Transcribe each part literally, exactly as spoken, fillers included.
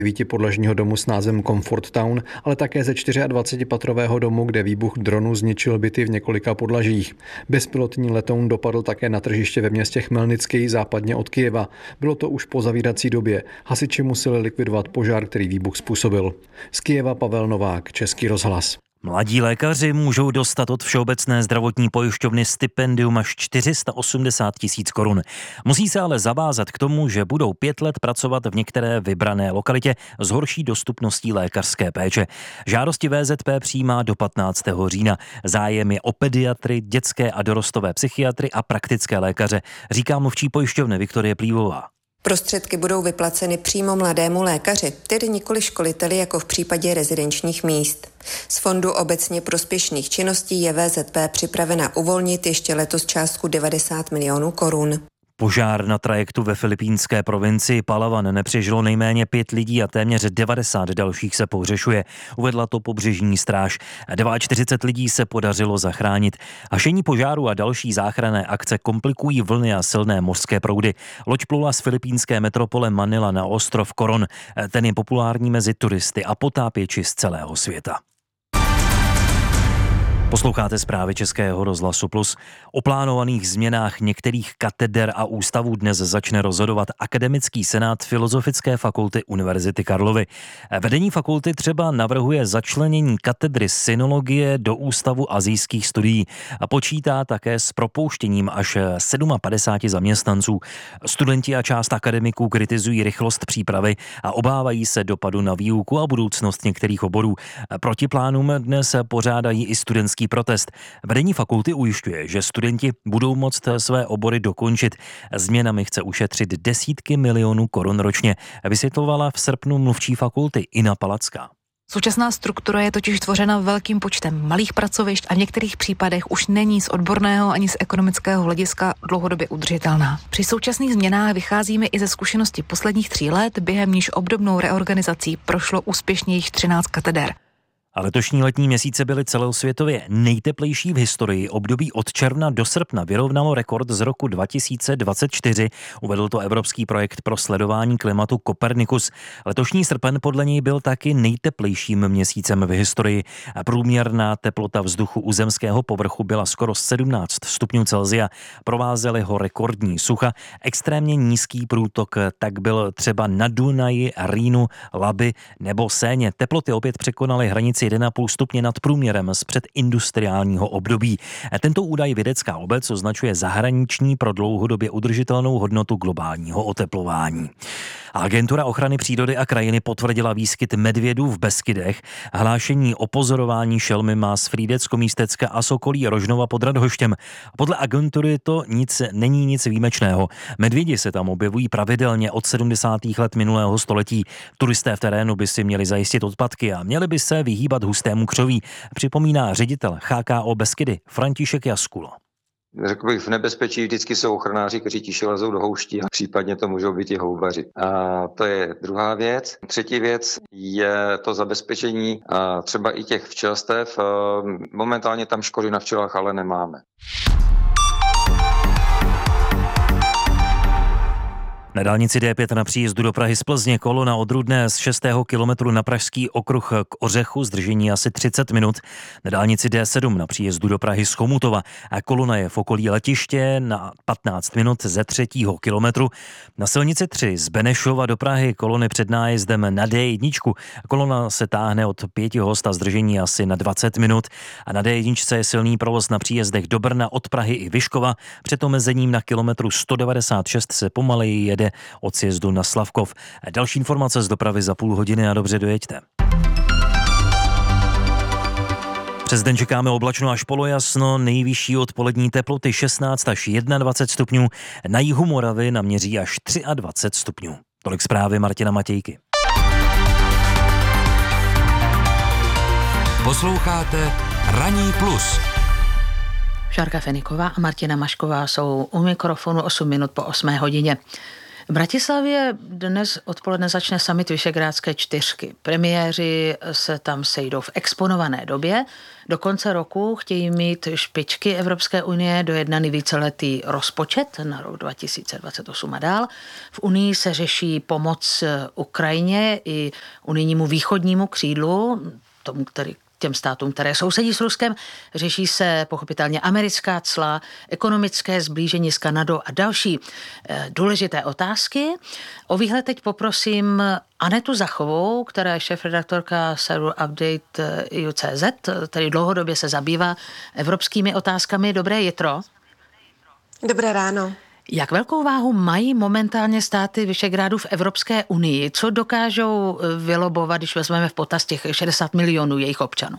devítipodlažního domu s názvem Comfort Town, ale také ze dvacetčtyřipatrového domu, kde výbuch dronu zničil byty v několika podlažích. Bezpilotní letoun dopadl také na tržiště ve městě Chmelnický západně od Kyjeva. Bylo to už po zavírací době. Hasiči museli likvidovat požár, který výbuch způsobil. Z Kyjeva Pavel Novák, Český rozhlas. Mladí lékaři můžou dostat od Všeobecné zdravotní pojišťovny stipendium až čtyři sta osmdesát tisíc korun. Musí se ale zavázat k tomu, že budou pět let pracovat v některé vybrané lokalitě s horší dostupností lékařské péče. Žádosti V Z P přijímá do patnáctého října. Zájem je o pediatry, dětské a dorostové psychiatry a praktické lékaře, říká mluvčí pojišťovny Viktorie Plívová. Prostředky budou vyplaceny přímo mladému lékaři, tedy nikoli školiteli jako v případě rezidenčních míst. Z fondu obecně prospěšných činností je V Z P připravena uvolnit ještě letos částku devadesát milionů korun. Požár na trajektu ve filipínské provincii Palawan nepřežilo nejméně pět lidí a téměř devadesát dalších se pohřešuje. Uvedla to pobřežní stráž. čtyřicet dva lidí se podařilo zachránit. Hašení požáru a další záchranné akce komplikují vlny a silné mořské proudy. Loď plula z filipínské metropole Manila na ostrov Coron. Ten je populární mezi turisty a potápěči z celého světa. Posloucháte zprávy Českého rozhlasu Plus. O plánovaných změnách některých kateder a ústavů dnes začne rozhodovat Akademický senát Filozofické fakulty Univerzity Karlovy. Vedení fakulty třeba navrhuje začlenění katedry synologie do Ústavu asijských studií a počítá také s propouštěním až padesát sedm zaměstnanců. Studenti a část akademiků kritizují rychlost přípravy a obávají se dopadu na výuku a budoucnost některých oborů. Proti plánům dnes pořádají i studentský protest. Vedení fakulty ujišťuje, že studenti budou moct své obory dokončit. Změnami chce ušetřit desítky milionů korun ročně, vysvětlovala v srpnu mluvčí fakulty Ina Palacká. Současná struktura je totiž tvořena velkým počtem malých pracovišť a v některých případech už není z odborného ani z ekonomického hlediska dlouhodobě udržitelná. Při současných změnách vycházíme i ze zkušenosti posledních tří let, během níž obdobnou reorganizací prošlo úspěšně již třináct kateder. A letošní letní měsíce byly celosvětově nejteplejší v historii. Období od června do srpna vyrovnalo rekord z roku dva tisíce dvacet čtyři. Uvedl to evropský projekt pro sledování klimatu Copernicus. Letošní srpen podle něj byl taky nejteplejším měsícem v historii. Průměrná teplota vzduchu u zemského povrchu byla skoro sedmnáct stupňů Celsia. Provázely ho rekordní sucha. Extrémně nízký průtok tak byl třeba na Dunaji, Rýnu, Labi nebo Séně. Teploty opět překonaly hranici jeden a půl stupně nad průměrem z předindustriálního období. Tento údaj vědecká obec označuje zahraniční pro dlouhodobě udržitelnou hodnotu globálního oteplování. Agentura ochrany přírody a krajiny potvrdila výskyt medvědů v Beskydech. Hlášení o pozorování šelmy má z Frýdecko-Místecka a Sokolí Rožnova pod Radhoštěm. Podle agentury to nic není nic výjimečného. Medvědi se tam objevují pravidelně od sedmdesátých let minulého století. Turisté v terénu by si měli zajistit odpadky a měli by se vyhýbat hustému křoví, připomíná ředitel H K O Beskydy František Jaskul. Řekl bych, v nebezpečí vždycky jsou ochranáři, kteří tiše lezou do houští a případně to můžou být i houbaři. A to je druhá věc. Třetí věc je to zabezpečení třeba i těch včelstev. Momentálně tam škody na včelách ale nemáme. Na dálnici D pět na příjezdu do Prahy z Plzně kolona od Rudné z šestého kilometru na Pražský okruh k Ořechu, zdržení asi třicet minut. Na dálnici D sedm na příjezdu do Prahy z Chomutova a kolona je v okolí letiště na patnáct minut ze třetího kilometru. Na silnici tři z Benešova do Prahy kolony před nájezdem na D jedna. Kolona se táhne od Pětihost a zdržení asi na dvacet minut. A na D jedna je silný provoz na příjezdech do Brna od Prahy i Vyškova. Před omezením na kilometru sto devadesát šest se pomaleji jede od sjezdu na Slavkov. Další informace z dopravy za půl hodiny a dobře dojeďte. Přes den čekáme oblačno až polojasno, nejvyšší odpolední teploty šestnáct až dvacet jedna stupňů, na jihu Moravy naměří až dvacet tři stupňů. Tolik zprávy Martina Matějky. Posloucháte Ranní plus. Šárka Feniková a Martina Mašková jsou u mikrofonu osm minut po osmé hodině. V Bratislavě dnes odpoledne začne summit Visegrádské čtyřky. Premiéři se tam sejdou v exponované době. Do konce roku chtějí mít špičky Evropské unie dojednaný víceletý rozpočet na rok dva tisíce dvacet osm a dál. V Unii se řeší pomoc Ukrajině i unijnímu východnímu křídlu, tomu, který těm státům, které sousedí s Ruskem. Řeší se pochopitelně americká cla, ekonomické zblížení s Kanadou a další důležité otázky. O výhled teď poprosím Anetu Zachovou, která je šéfredaktorka serveru Update E U tečka cé zet, který dlouhodobě se zabývá evropskými otázkami. Dobré jitro. Dobré ráno. Jak velkou váhu mají momentálně státy Visegrádu v Evropské unii? Co dokážou vylobovat, když vezmeme v potaz těch šedesát milionů jejich občanů?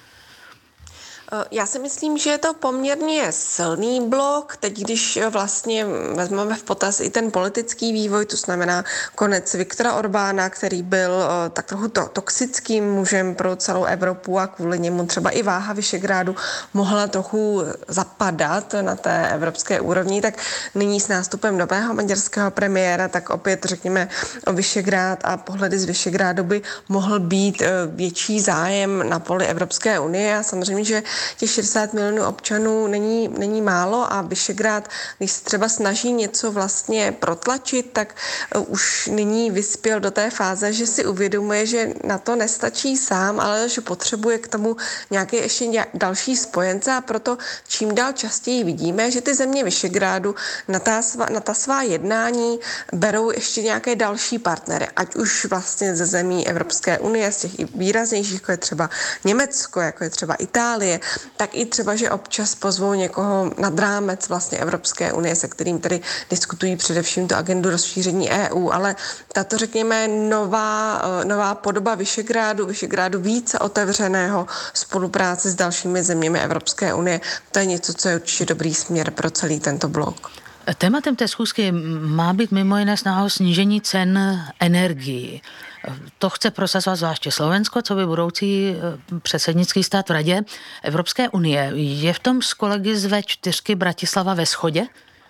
Já si myslím, že je to poměrně silný blok. Teď, když vlastně vezmeme v potaz i ten politický vývoj, to znamená konec Viktora Orbána, který byl tak trochu to, toxickým mužem pro celou Evropu a kvůli němu třeba i váha Visegrádu mohla trochu zapadat na té evropské úrovni, tak nyní s nástupem nového maďarského premiéra, tak opět řekněme o Visegrád a pohledy z Visegrádu by mohl být větší zájem na poli Evropské unie a samozřejmě, že těch šedesát milionů občanů není, není málo a Visegrád, když se třeba snaží něco vlastně protlačit, tak už nyní vyspěl do té fáze, že si uvědomuje, že na to nestačí sám, ale že potřebuje k tomu nějaké ještě další spojence a proto čím dál častěji vidíme, že ty země Visegrádu na ta, svá, na ta svá jednání berou ještě nějaké další partnery, ať už vlastně ze zemí Evropské unie, z těch i výraznějších, jako je třeba Německo, jako je třeba Itálie, tak i třeba, že občas pozvou někoho nad rámec vlastně Evropské unie, se kterým tedy diskutují především tu agendu rozšíření E U, ale tato, řekněme, nová, nová podoba Visegrádu, Visegrádu více otevřeného spolupráce s dalšími zeměmi Evropské unie, to je něco, co je určitě dobrý směr pro celý tento blok. Tématem té schůzky má být mimo jiné snaha o snížení cen energií. To chce prosazovat zvláště Slovensko, co by budoucí předsednický stát v Radě Evropské unie. Je v tom s kolegy z vé čtyřky Bratislava ve shodě?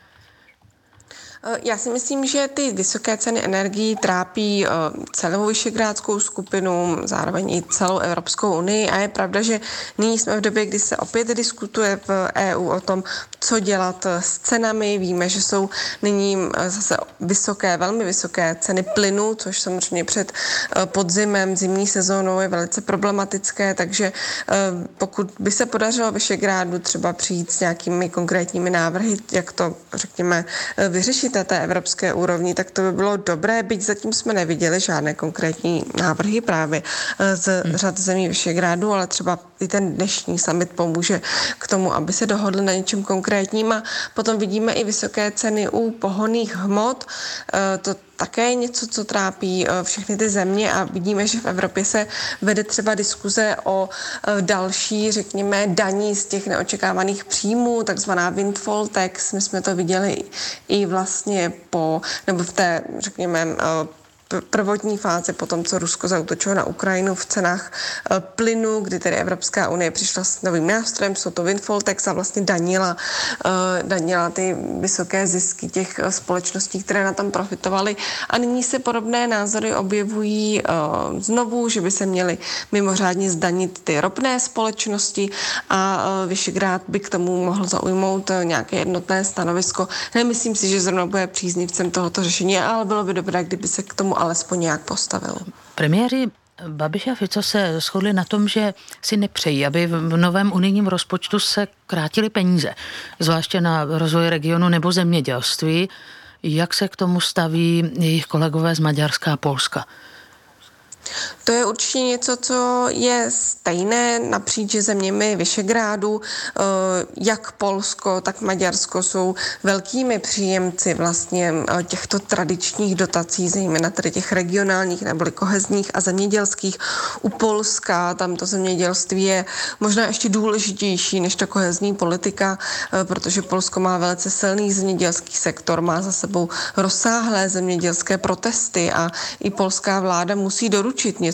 Já si myslím, že ty vysoké ceny energií trápí celou visegrádskou skupinu, zároveň i celou Evropskou unii a je pravda, že nyní jsme v době, kdy se opět diskutuje v E U o tom, co dělat s cenami. Víme, že jsou nyní zase vysoké, velmi vysoké ceny plynu, což samozřejmě před podzimem, zimní sezónou je velice problematické, takže pokud by se podařilo Visegrádu třeba přijít s nějakými konkrétními návrhy, jak to, řekněme, vyřešit na té evropské úrovni, tak to by bylo dobré, byť zatím jsme neviděli žádné konkrétní návrhy právě z řad zemí Visegrádu, ale třeba i ten dnešní summit pomůže k tomu, aby se dohodli na něčem konkrétním a potom vidíme i vysoké ceny u pohonných hmot. To také je něco, co trápí všechny ty země a vidíme, že v Evropě se vede třeba diskuze o další, řekněme, daní z těch neočekávaných příjmů, takzvaná windfall tax. My jsme to viděli i vlastně po, nebo v té, řekněme, prvotní fázi po tom, co Rusko zaútočilo na Ukrajinu v cenách plynu, kdy tedy Evropská unie přišla s novým nástrojem, jsou to windfall tax a vlastně danila, danila ty vysoké zisky těch společností, které na tom profitovaly. A nyní se podobné názory objevují znovu, že by se měly mimořádně zdanit ty ropné společnosti a Visegrád by k tomu mohl zaujmout nějaké jednotné stanovisko. Nemyslím si, že zrovna bude příznivcem tohoto řešení, ale bylo by dobré, kdyby se k tomu alespoň nějak postavil. Premiéři Babiš a Fico se shodli na tom, že si nepřejí, aby v novém unijním rozpočtu se krátily peníze, zvláště na rozvoj regionu nebo zemědělství. Jak se k tomu staví jejich kolegové z Maďarska a Polska? To je určitě něco, co je stejné napříč zeměmi Visegrádu. Jak Polsko, tak Maďarsko jsou velkými příjemci vlastně těchto tradičních dotací, zejména tedy těch regionálních nebo kohezních a zemědělských. U Polska tam to zemědělství je možná ještě důležitější než ta kohezní politika, protože Polsko má velice silný zemědělský sektor, má za sebou rozsáhlé zemědělské protesty a i polská vláda musí doručit něco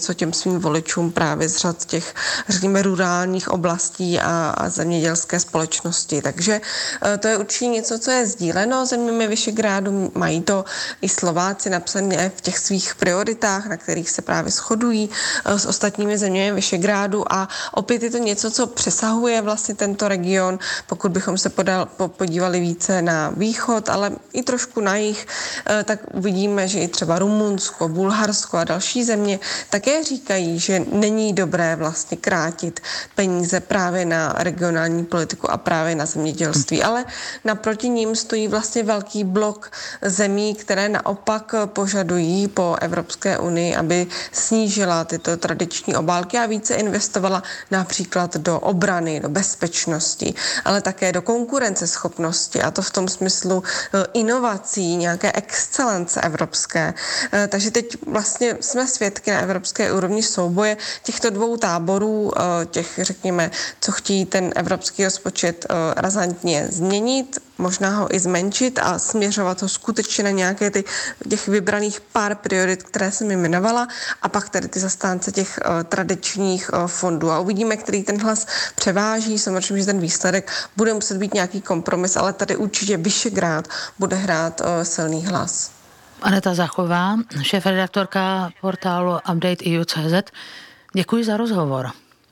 něco těm svým voličům právě z řad těch, řekněme, rurálních oblastí a, a zemědělské společnosti. Takže to je určitě něco, co je sdíleno zeměmi Visegrádu. Mají to i Slováci napsané v těch svých prioritách, na kterých se právě shodují s ostatními zeměmi Visegrádu a opět je to něco, co přesahuje vlastně tento region, pokud bychom se podal, podívali více na východ, ale i trošku na jih, tak uvidíme, že i třeba Rumunsko, Bulharsko a další země také říkají, že není dobré vlastně krátit peníze právě na regionální politiku a právě na zemědělství, ale naproti ním stojí vlastně velký blok zemí, které naopak požadují po Evropské unii, aby snížila tyto tradiční obálky a více investovala například do obrany, do bezpečnosti, ale také do konkurenceschopnosti a to v tom smyslu inovací, nějaké excelence evropské. Takže teď vlastně jsme svědky na evropské úrovni souboje těchto dvou táborů, těch, řekněme, co chtějí ten evropský rozpočet razantně změnit, možná ho i zmenšit a směřovat ho skutečně na nějaké ty, těch vybraných pár priorit, které jsem jmenovala, a pak tedy ty zastánce těch uh, tradičních uh, fondů. A uvidíme, který ten hlas převáží. Samozřejmě, že ten výsledek bude muset být nějaký kompromis, ale tady určitě Visegrád bude hrát uh, silný hlas. Aneta Zachová, šéfredaktorka portálu Update E U tečka cé zet. Děkuji za rozhovor.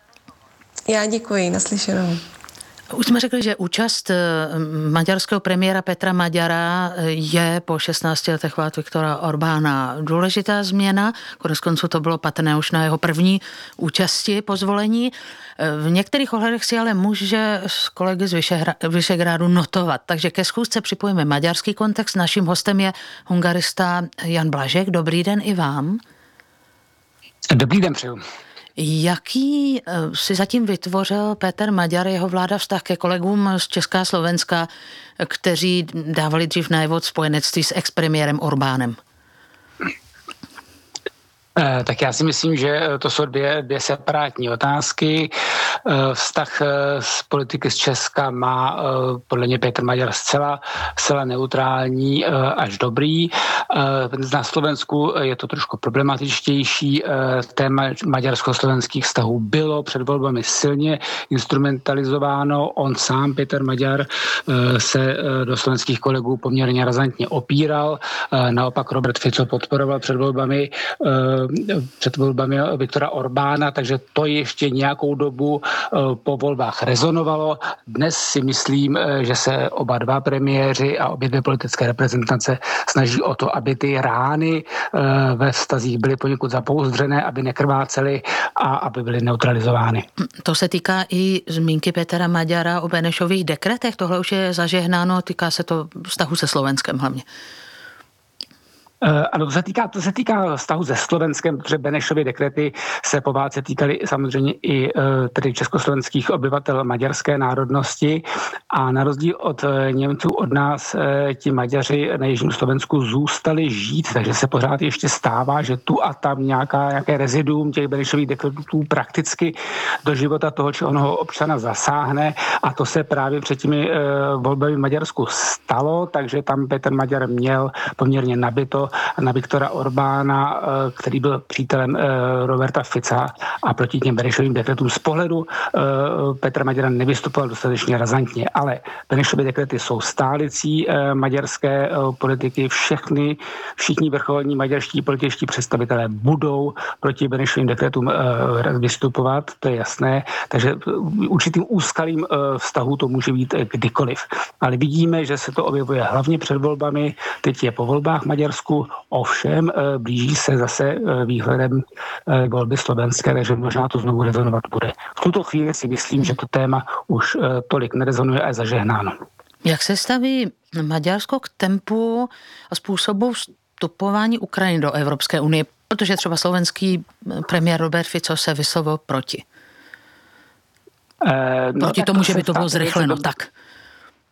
Já děkuji, naslyšenou. Už jsme řekli, že účast maďarského premiéra Petra Maďara je po šestnácti letech vlád Viktora Orbána důležitá změna. Koneckonců to bylo patrné už na jeho první účasti po zvolení. V některých ohledech si ale může s kolegy z Visegrádu notovat. Takže ke schůzce připojíme maďarský kontext. Naším hostem je hungarista Jan Blažek. Dobrý den i vám. Dobrý den, přeju. Jaký si zatím vytvořil Péter Maďar, jeho vláda, vztah ke kolegům z Česka a Slovenska, kteří dávali dřív najevo spojenectví s expremiérem Orbánem? Tak já si myslím, že to jsou dvě, dvě separátní otázky. Vztah z politiky z Česka má podle mě Péter Maďar zcela, zcela neutrální až dobrý. Na Slovensku je to trošku problematičtější. Téma maďarsko-slovenských vztahů bylo před volbami silně instrumentalizováno. On sám, Péter Maďar, se do slovenských kolegů poměrně razantně opíral. Naopak Robert Fico podporoval před volbami před volbami Viktora Orbána, takže to ještě nějakou dobu po volbách rezonovalo. Dnes si myslím, že se oba dva premiéři a obě dvě politické reprezentace snaží o to, aby ty rány ve vztazích byly poněkud zapouzdřené, aby nekrvácely a aby byly neutralizovány. To se týká i zmínky Petra Maďara o Benešových dekretech. Tohle už je zažehnáno, týká se to vztahu se Slovenskem hlavně. Ano, to se týká, to se týká vztahu se Slovenskem, protože Benešovy dekrety se po válce týkaly samozřejmě i tedy československých obyvatel maďarské národnosti a na rozdíl od Němců od nás ti Maďaři na jižním Slovensku zůstali žít, takže se pořád ještě stává, že tu a tam nějaká, nějaké reziduum těch Benešových dekretů prakticky do života toho či onoho občana zasáhne a to se právě před těmi volbami v Maďarsku stalo, takže tam Petr Maďar měl poměrně nabito na Viktora Orbána, který byl přítelem Roberta Fica a proti těm Benešovým dekretům z pohledu Petra Maďara nevystupoval dostatečně razantně. Ale Benešovy dekrety jsou stálicí maďarské politiky. Všechny, všichni vrcholní maďarští političtí představitelé budou proti Benešovým dekretům vystupovat, to je jasné. Takže určitým úskalým vztahu to může být kdykoliv. Ale vidíme, že se to objevuje hlavně před volbami, teď je po volbách v Maďarsku, ovšem blíží se zase výhledem volby slovenské, takže možná to znovu rezonovat bude. V tuto chvíli si myslím, že to téma už tolik nerezonuje a je zažehnáno. Jak se staví Maďarsko k tempu a způsobu vstupování Ukrajiny do Evropské unie? Protože třeba slovenský premiér Robert Fico se vyslovil proti. Eh, no, proti tomu, že by to bylo zrychleno, tak.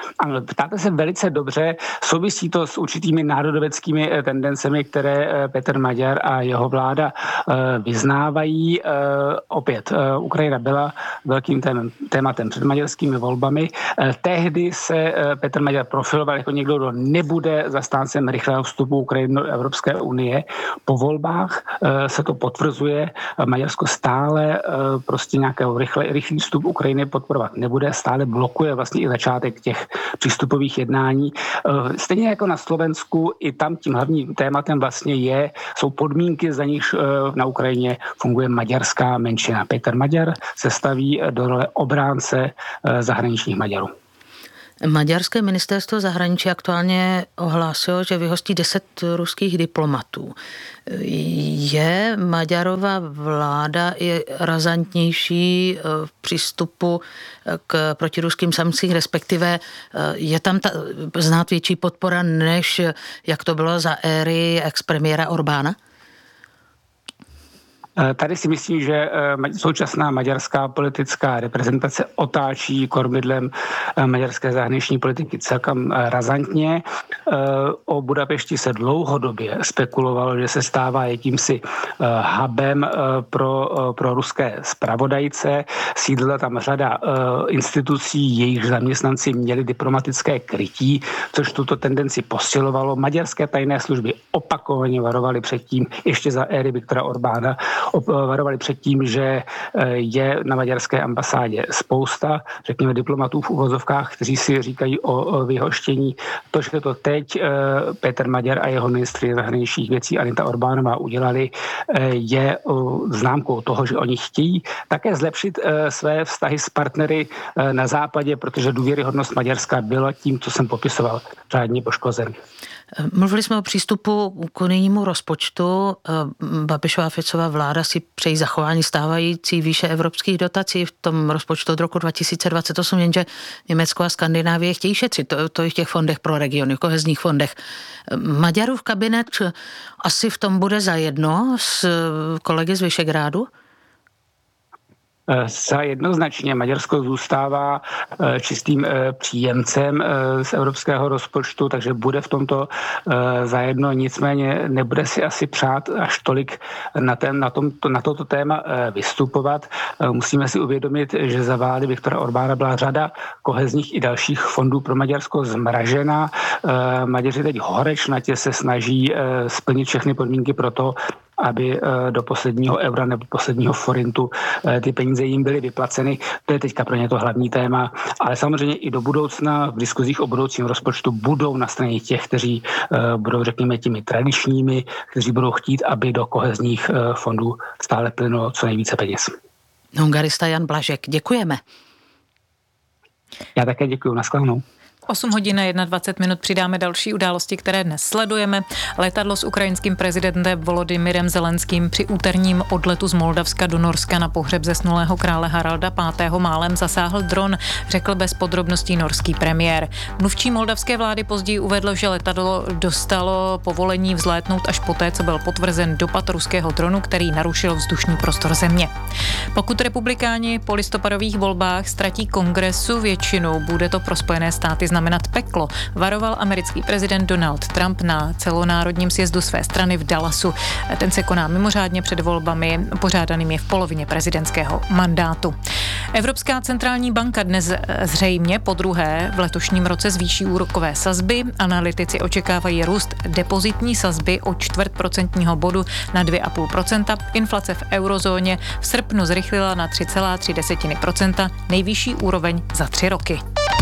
Ano, ptáte se velice dobře, souvisí to s určitými národoveckými tendencemi, které Petr Maďar a jeho vláda vyznávají. Opět, Ukrajina byla velkým tématem před maďarskými volbami. Tehdy se Petr Maďar profiloval jako někdo, kdo nebude zastáncem rychlého vstupu Ukrajiny do Evropské unie. Po volbách se to potvrzuje. Maďarsko stále prostě nějakého rychle, rychlý vstup Ukrajiny podporovat nebude, stále blokuje vlastně i začátek těch přístupových jednání. Stejně jako na Slovensku, i tam tím hlavním tématem vlastně je, jsou podmínky, za nichž na Ukrajině funguje maďarská menšina. Petr Maďar se staví do role obránce zahraničních Maďarů. Maďarské ministerstvo zahraničí aktuálně ohlásilo, že vyhostí deset ruských diplomatů. Je Maďarova vláda i razantnější v přístupu k protiruským sankcím, respektive je tam ta, znát větší podpora, než jak to bylo za éry ex-premiéra Orbána? Tady si myslím, že současná maďarská politická reprezentace otáčí kormidlem maďarské zahraniční politiky celkem razantně. O Budapešti se dlouhodobě spekulovalo, že se stává jakýmsi hubem pro, pro ruské zpravodajce. Sídlila tam řada institucí, jejichž zaměstnanci měli diplomatické krytí, což tuto tendenci posilovalo. Maďarské tajné služby opakovaně varovaly před tím, ještě za éry Viktora Orbána, varovali před tím, že je na maďarské ambasádě spousta, řekněme, diplomatů v uvozovkách, kteří si říkají o vyhoštění. To, že to teď Petr Maďar a jeho ministry zahraničních věcí Anita Orbánová udělali, je známkou toho, že oni chtějí také zlepšit své vztahy s partnery na západě, protože důvěryhodnost Maďarska byla tím, co jsem popisoval, řádně poškozen. Mluvili jsme o přístupu k unijnímu rozpočtu. Babišova Ficova vláda si přejí zachování stávající výše evropských dotací v tom rozpočtu od roku dva tisíce dvacet osm, jenže Německo a Skandinávie chtějí šetřit. To, to je v těch fondech pro regiony, kohezních fondech. Maďarův kabinet asi v tom bude zajedno s kolegy z Visegrádu? Zcela jednoznačně Maďarsko zůstává čistým příjemcem z evropského rozpočtu, takže bude v tomto zajedno, nicméně nebude si asi přát až tolik na, ten, na, tom, na toto téma vystupovat. Musíme si uvědomit, že za vlády Viktora Orbána byla řada kohezních i dalších fondů pro Maďarsko zmražena. Maďaři teď horečnatě se snaží splnit všechny podmínky pro to, aby do posledního eura nebo posledního forintu ty peníze jim byly vyplaceny. To je teďka pro ně to hlavní téma, ale samozřejmě i do budoucna v diskuzích o budoucím rozpočtu budou na straně těch, kteří budou, řekněme, těmi tradičními, kteří budou chtít, aby do kohezních fondů stále plynulo co nejvíce peněz. Hungarista Jan Blažek, děkujeme. Já také děkuju, nashledanou. osm hodin a dvacet jedna minut přidáme další události, které dnes sledujeme. Letadlo s ukrajinským prezidentem Volodymyrem Zelenským při úterním odletu z Moldavska do Norska na pohřeb zesnulého krále Haralda pátého málem zasáhl dron, řekl bez podrobností norský premiér. Mluvčí moldavské vlády později uvedl, že letadlo dostalo povolení vzlétnout až poté, co byl potvrzen dopad ruského dronu, který narušil vzdušný prostor země. Pokud republikáni po listopadových volbách ztratí kongresu většinu, bude to pro Spojené státy znamenat peklo, varoval americký prezident Donald Trump na celonárodním sjezdu své strany v Dallasu. Ten se koná mimořádně před volbami, pořádanými v polovině prezidentského mandátu. Evropská centrální banka dnes zřejmě podruhé v letošním roce zvýší úrokové sazby. Analytici očekávají růst depozitní sazby o čtvrt procentního bodu na dvě celá pět procenta. Inflace v eurozóně v srpnu zrychlila na tři celá tři procenta, nejvyšší úroveň za tři roky.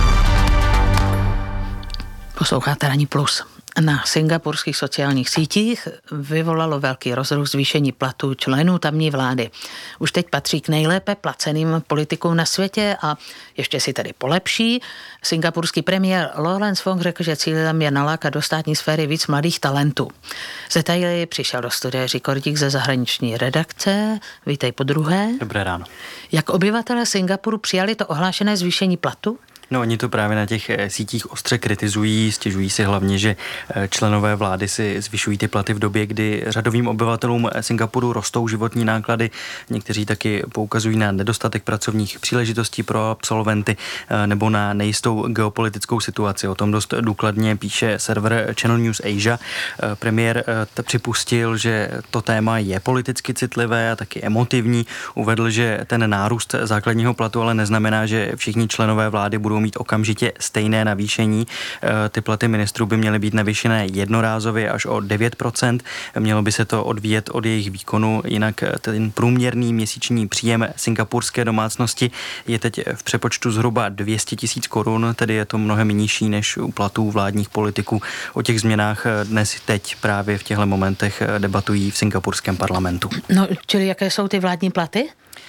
Posloucháte Ranní plus. Na singapurských sociálních sítích vyvolalo velký rozruch zvýšení platů členů tamní vlády. Už teď patří k nejlépe placeným politikům na světě a ještě si tedy polepší. Singapurský premiér Lawrence Wong řekl, že cílem je nalákat do státní sféry víc mladých talentů. Z detaily přišel do studia Jiří Kordík ze zahraniční redakce. Vítej podruhé. Dobré ráno. Jak obyvatelé Singapuru přijali to ohlášené zvýšení platu? No oni to právě na těch sítích ostře kritizují, stěžují si hlavně, že členové vlády si zvyšují ty platy v době, kdy řadovým obyvatelům Singapuru rostou životní náklady. Někteří taky poukazují na nedostatek pracovních příležitostí pro absolventy nebo na nejistou geopolitickou situaci. O tom dost důkladně píše server Channel News Asia. Premiér připustil, že to téma je politicky citlivé a taky emotivní. Uvedl, že ten nárůst základního platu ale neznamená, že všichni členové vlády budou mít okamžitě stejné navýšení. Ty platy ministrů by měly být navýšené jednorázově až o devět procent. Mělo by se to odvíjet od jejich výkonu, jinak ten průměrný měsíční příjem singapurské domácnosti je teď v přepočtu zhruba dvě stě tisíc korun, tedy je to mnohem nižší než u platů vládních politiků. O těch změnách dnes teď právě v těchto momentech debatují v singapurském parlamentu. No, čili jaké jsou ty vládní platy?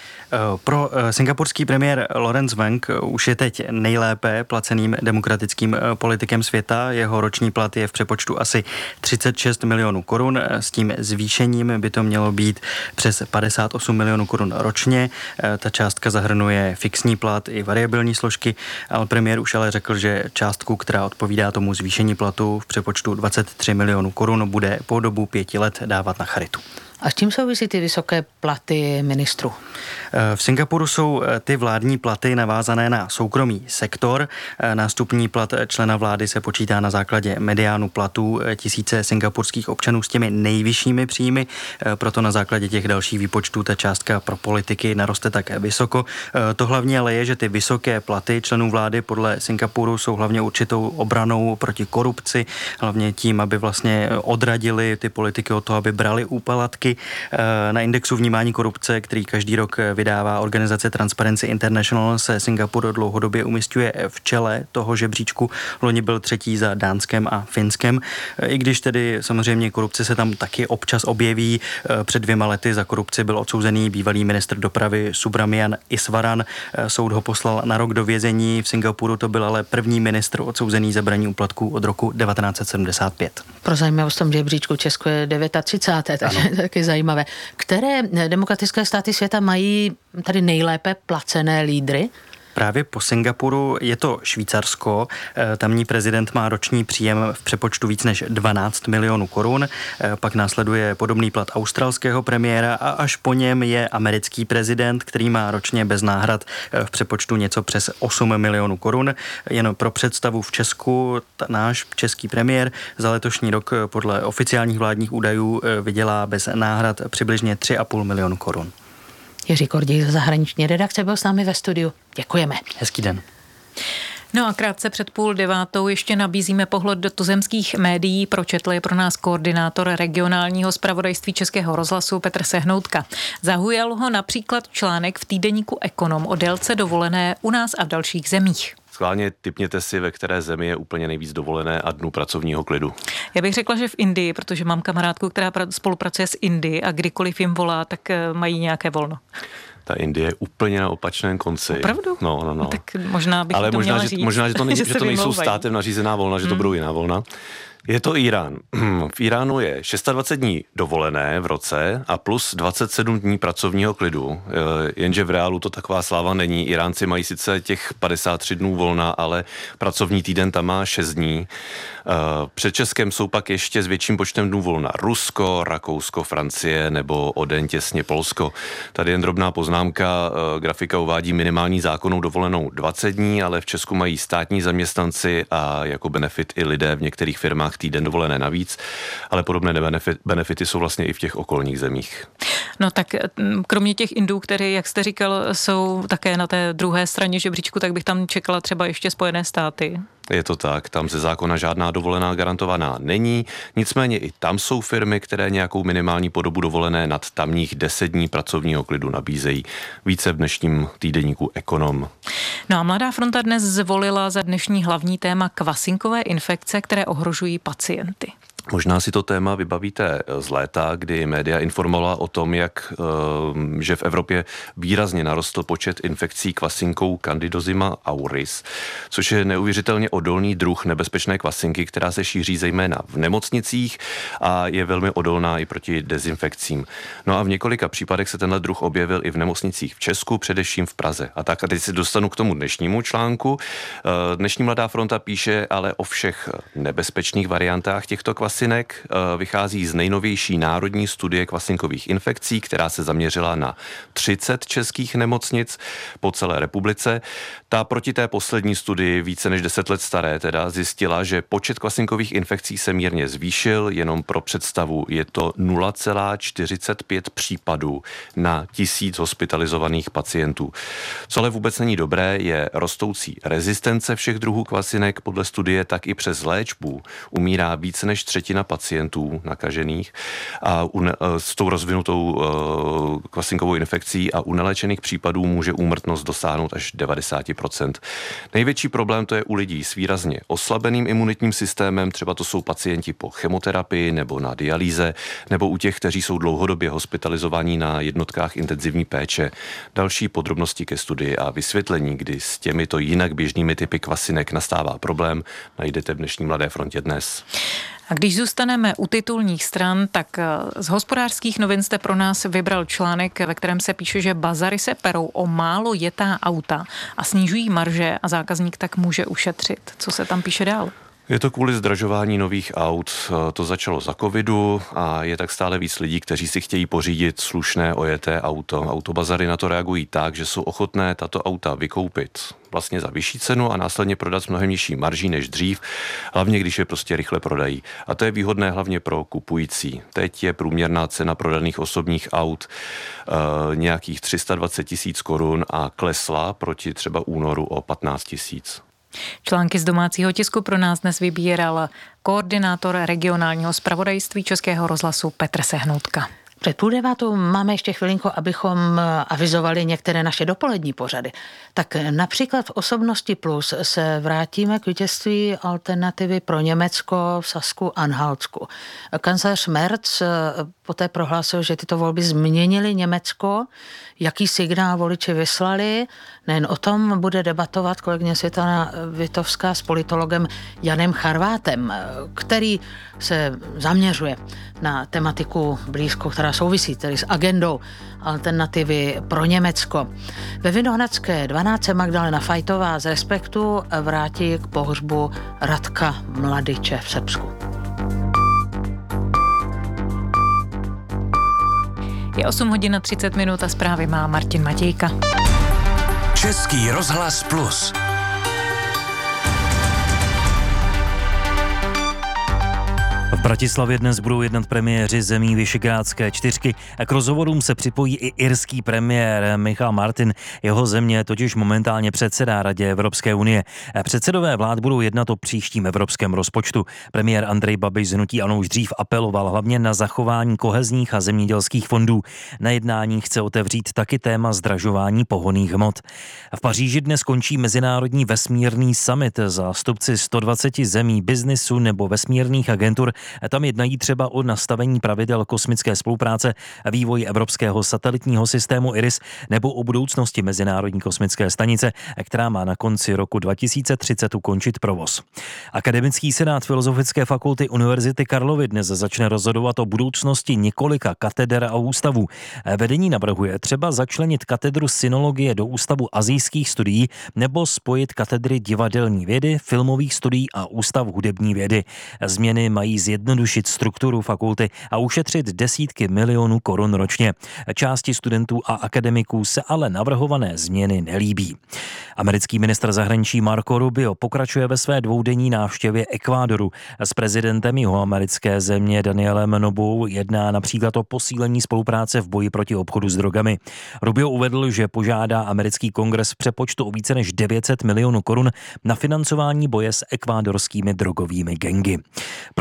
Pro singapurský premiér Lawrence Wong už je teď nejlépe placeným demokratickým politikem světa. Jeho roční plat je v přepočtu asi třicet šest milionů korun. S tím zvýšením by to mělo být přes padesát osm milionů korun ročně. Ta částka zahrnuje fixní plat i variabilní složky, ale premiér už ale řekl, že částku, která odpovídá tomu zvýšení platu v přepočtu dvacet tři milionů korun, bude po dobu pěti let dávat na charitu. A s čím souvisí ty vysoké platy ministrů? V Singapuru jsou ty vládní platy navázané na soukromý sektor. Nástupní plat člena vlády se počítá na základě mediánu platů tisíce singapurských občanů s těmi nejvyššími příjmy, proto na základě těch dalších výpočtů ta částka pro politiky naroste tak vysoko. To hlavně ale je, že ty vysoké platy členů vlády podle Singapuru jsou hlavně určitou obranou proti korupci, hlavně tím, aby vlastně odradili ty politiky od toho, aby brali úplatky. Na indexu vnímání korupce, který každý rok vydává organizace Transparency International, se Singapur dlouhodobě umísťuje v čele toho žebříčku. Loni byl třetí za Dánskem a Finskem. I když tedy samozřejmě korupce se tam taky občas objeví. Před dvěma lety za korupci byl odsouzený bývalý ministr dopravy Subrahmanyam Iswaran. Soud ho poslal na rok do vězení. V Singapuru to byl ale první ministr odsouzený za braní úplatků od roku devatenáct set sedmdesát pět. Pro zajímavost v tom žebříčku Česko je třicáté devátá takže taky zajímavé. Které demokratické státy světa mají tady nejlépe placené lídry? Právě po Singapuru je to Švýcarsko. Tamní prezident má roční příjem v přepočtu víc než dvanáct milionů korun. Pak následuje podobný plat australského premiéra a až po něm je americký prezident, který má ročně bez náhrad v přepočtu něco přes osm milionů korun. Jen pro představu v Česku náš český premiér za letošní rok podle oficiálních vládních údajů vydělá bez náhrad přibližně tři a půl milionu korun. Jiří Kordík z zahraniční redakce byl s námi ve studiu. Děkujeme. Hezký den. No a krátce před půl devátou ještě nabízíme pohled do tuzemských médií. Pročetl je pro nás koordinátor regionálního zpravodajství Českého rozhlasu Petr Sehnoutka. Zaujal ho například článek v týdeníku Ekonom o délce dovolené u nás a v dalších zemích. Schválně tipněte si, ve které zemi je úplně nejvíc dovolené a dnu pracovního klidu. Já bych řekla, že v Indii, protože mám kamarádku, která spolupracuje s Indii a kdykoliv jim volá, tak mají nějaké volno. Ta Indie je úplně na opačném konci. Opravdu? No, no, no. Tak možná bych Ale to možná, měla že, říct. možná, že to, není, že že to nejsou vymlouvají. státem nařízená volna, že to hmm. budou jiná volna. Je to Irán. V Iránu je dvacet šest dní dovolené v roce a plus dvacet sedm dní pracovního klidu. Jenže v reálu to taková sláva není. Iránci mají sice těch padesát tři dnů volna, ale pracovní týden tam má šest dní. Před Českem jsou pak ještě s větším počtem dnů volna Rusko, Rakousko, Francie nebo o den těsně Polsko. Tady jen drobná poznámka. Grafika uvádí minimální zákonnou dovolenou dvacet dní, ale v Česku mají státní zaměstnanci a jako benefit i lidé v některých firmách týden dovolené navíc, ale podobné benefit, benefity jsou vlastně i v těch okolních zemích. No tak kromě těch Indů, které, jak jste říkal, jsou také na té druhé straně žebříčku, tak bych tam čekala třeba ještě Spojené státy. Je to tak, tam ze zákona žádná dovolená garantovaná není, nicméně i tam jsou firmy, které nějakou minimální podobu dovolené nad tamních deset dní pracovního klidu nabízejí. Více v dnešním týdeníku Ekonom. No a Mladá fronta dnes zvolila za dnešní hlavní téma kvasinkové infekce, které ohrožují pacienty. Možná si to téma vybavíte z léta, kdy média informovala o tom, jak, že v Evropě výrazně narostl počet infekcí kvasinkou Candidozima auris, což je neuvěřitelně odolný druh nebezpečné kvasinky, která se šíří zejména v nemocnicích a je velmi odolná i proti dezinfekcím. No a v několika případech se tenhle druh objevil i v nemocnicích v Česku, především v Praze. A tak a teď se dostanu k tomu dnešnímu článku. Dnešní Mladá fronta píše ale o všech nebezpečných variantách těchto kvasinek. Vychází z nejnovější národní studie kvasinkových infekcí, která se zaměřila na třicet českých nemocnic po celé republice. Ta proti té poslední studii, více než deset let staré, teda zjistila, že počet kvasinkových infekcí se mírně zvýšil, jenom pro představu je to nula celá čtyřicet pět případů na tisíc hospitalizovaných pacientů. Co ale vůbec není dobré, je rostoucí rezistence všech druhů kvasinek. Podle studie tak i přes léčbu umírá více než třetina pacientů nakažených a u ne, s tou rozvinutou uh, kvasinkovou infekcí a u neléčených případů může úmrtnost dosáhnout až devadesát procent. Největší problém to je u lidí s výrazně oslabeným imunitním systémem, třeba to jsou pacienti po chemoterapii nebo na dialýze, nebo u těch, kteří jsou dlouhodobě hospitalizovaní na jednotkách intenzivní péče. Další podrobnosti ke studii a vysvětlení, kdy s těmito jinak běžnými typy kvasinek nastává problém, najdete v dnešní Mladé frontě dnes. A když zůstaneme u titulních stran, tak z Hospodářských novin jste pro nás vybral článek, ve kterém se píše, že bazary se perou o málo jetá auta a snižují marže a zákazník tak může ušetřit. Co se tam píše dál? Je to kvůli zdražování nových aut. To začalo za covidu a je tak stále víc lidí, kteří si chtějí pořídit slušné ojeté auto. Autobazary na to reagují tak, že jsou ochotné tato auta vykoupit vlastně za vyšší cenu a následně prodat s mnohem nižší marží než dřív, hlavně když je prostě rychle prodají. A to je výhodné hlavně pro kupující. Teď je průměrná cena prodaných osobních aut e, nějakých tři sta dvacet tisíc korun a klesla proti třeba únoru o patnáct tisíc. Články z domácího tisku pro nás dnes vybíral koordinátor regionálního zpravodajství Českého rozhlasu Petr Sehnoutka. Před půl devátou máme ještě chvilinku, abychom avizovali některé naše dopolední pořady. Tak například v Osobnosti Plus se vrátíme k vítězství alternativy pro Německo v Sasku-Anhaltsku. Kancléř Merz poté prohlásil, že tyto volby změnily Německo, jaký signál voliči vyslali. Nejen o tom bude debatovat kolegyně Světlana Vitovská s politologem Janem Charvátem, který se zaměřuje na tematiku blízko, která souvisí tedy s agendou alternativy pro Německo. Ve Vinohradské dvanáct se Magdalena Fajtová z Respektu vrátí k pohřbu Radka Mladiče v Srbsku. Je osm hodin a třicet minut a zprávy má Martin Matějka. Český rozhlas Plus. V Bratislavě dnes budou jednat premiéři zemí Visegrádské čtyřky a k rozhovorům se připojí i irský premiér Michal Martin. Jeho země totiž momentálně předsedá Radě Evropské unie. Předsedové vlád budou jednat o příštím evropském rozpočtu. Premiér Andrej Babiš z hnutí ANO už dřív apeloval hlavně na zachování kohezních a zemědělských fondů. Na jednání chce otevřít taky téma zdražování pohonných hmot. V Paříži dnes končí Mezinárodní vesmírný summit. Zástupci sto dvacet zemí, biznisu nebo vesmírných agentur tam jednají třeba o nastavení pravidel kosmické spolupráce a vývoji evropského satelitního systému IRIS nebo o budoucnosti Mezinárodní kosmické stanice, která má na konci roku dva tisíce třicet ukončit provoz. Akademický senát Filozofické fakulty Univerzity Karlovy dnes začne rozhodovat o budoucnosti několika kateder a ústavů. Vedení navrhuje třeba začlenit katedru synologie do ústavu asijských studií nebo spojit katedry divadelní vědy, filmových studií a ústav hudební vědy. Změny mají zjednodušit strukturu fakulty a ušetřit desítky milionů korun ročně. Části studentů a akademiků se ale navrhované změny nelíbí. Americký ministr zahraničí Marco Rubio pokračuje ve své dvoudenní návštěvě Ekvádoru. S prezidentem jihoamerické země Danielem Nobou jedná například o posílení spolupráce v boji proti obchodu s drogami. Rubio uvedl, že požádá americký kongres v přepočtu o více než devět set milionů korun na financování boje s ekvádorskými drogovými gangy. Praští zastupitelé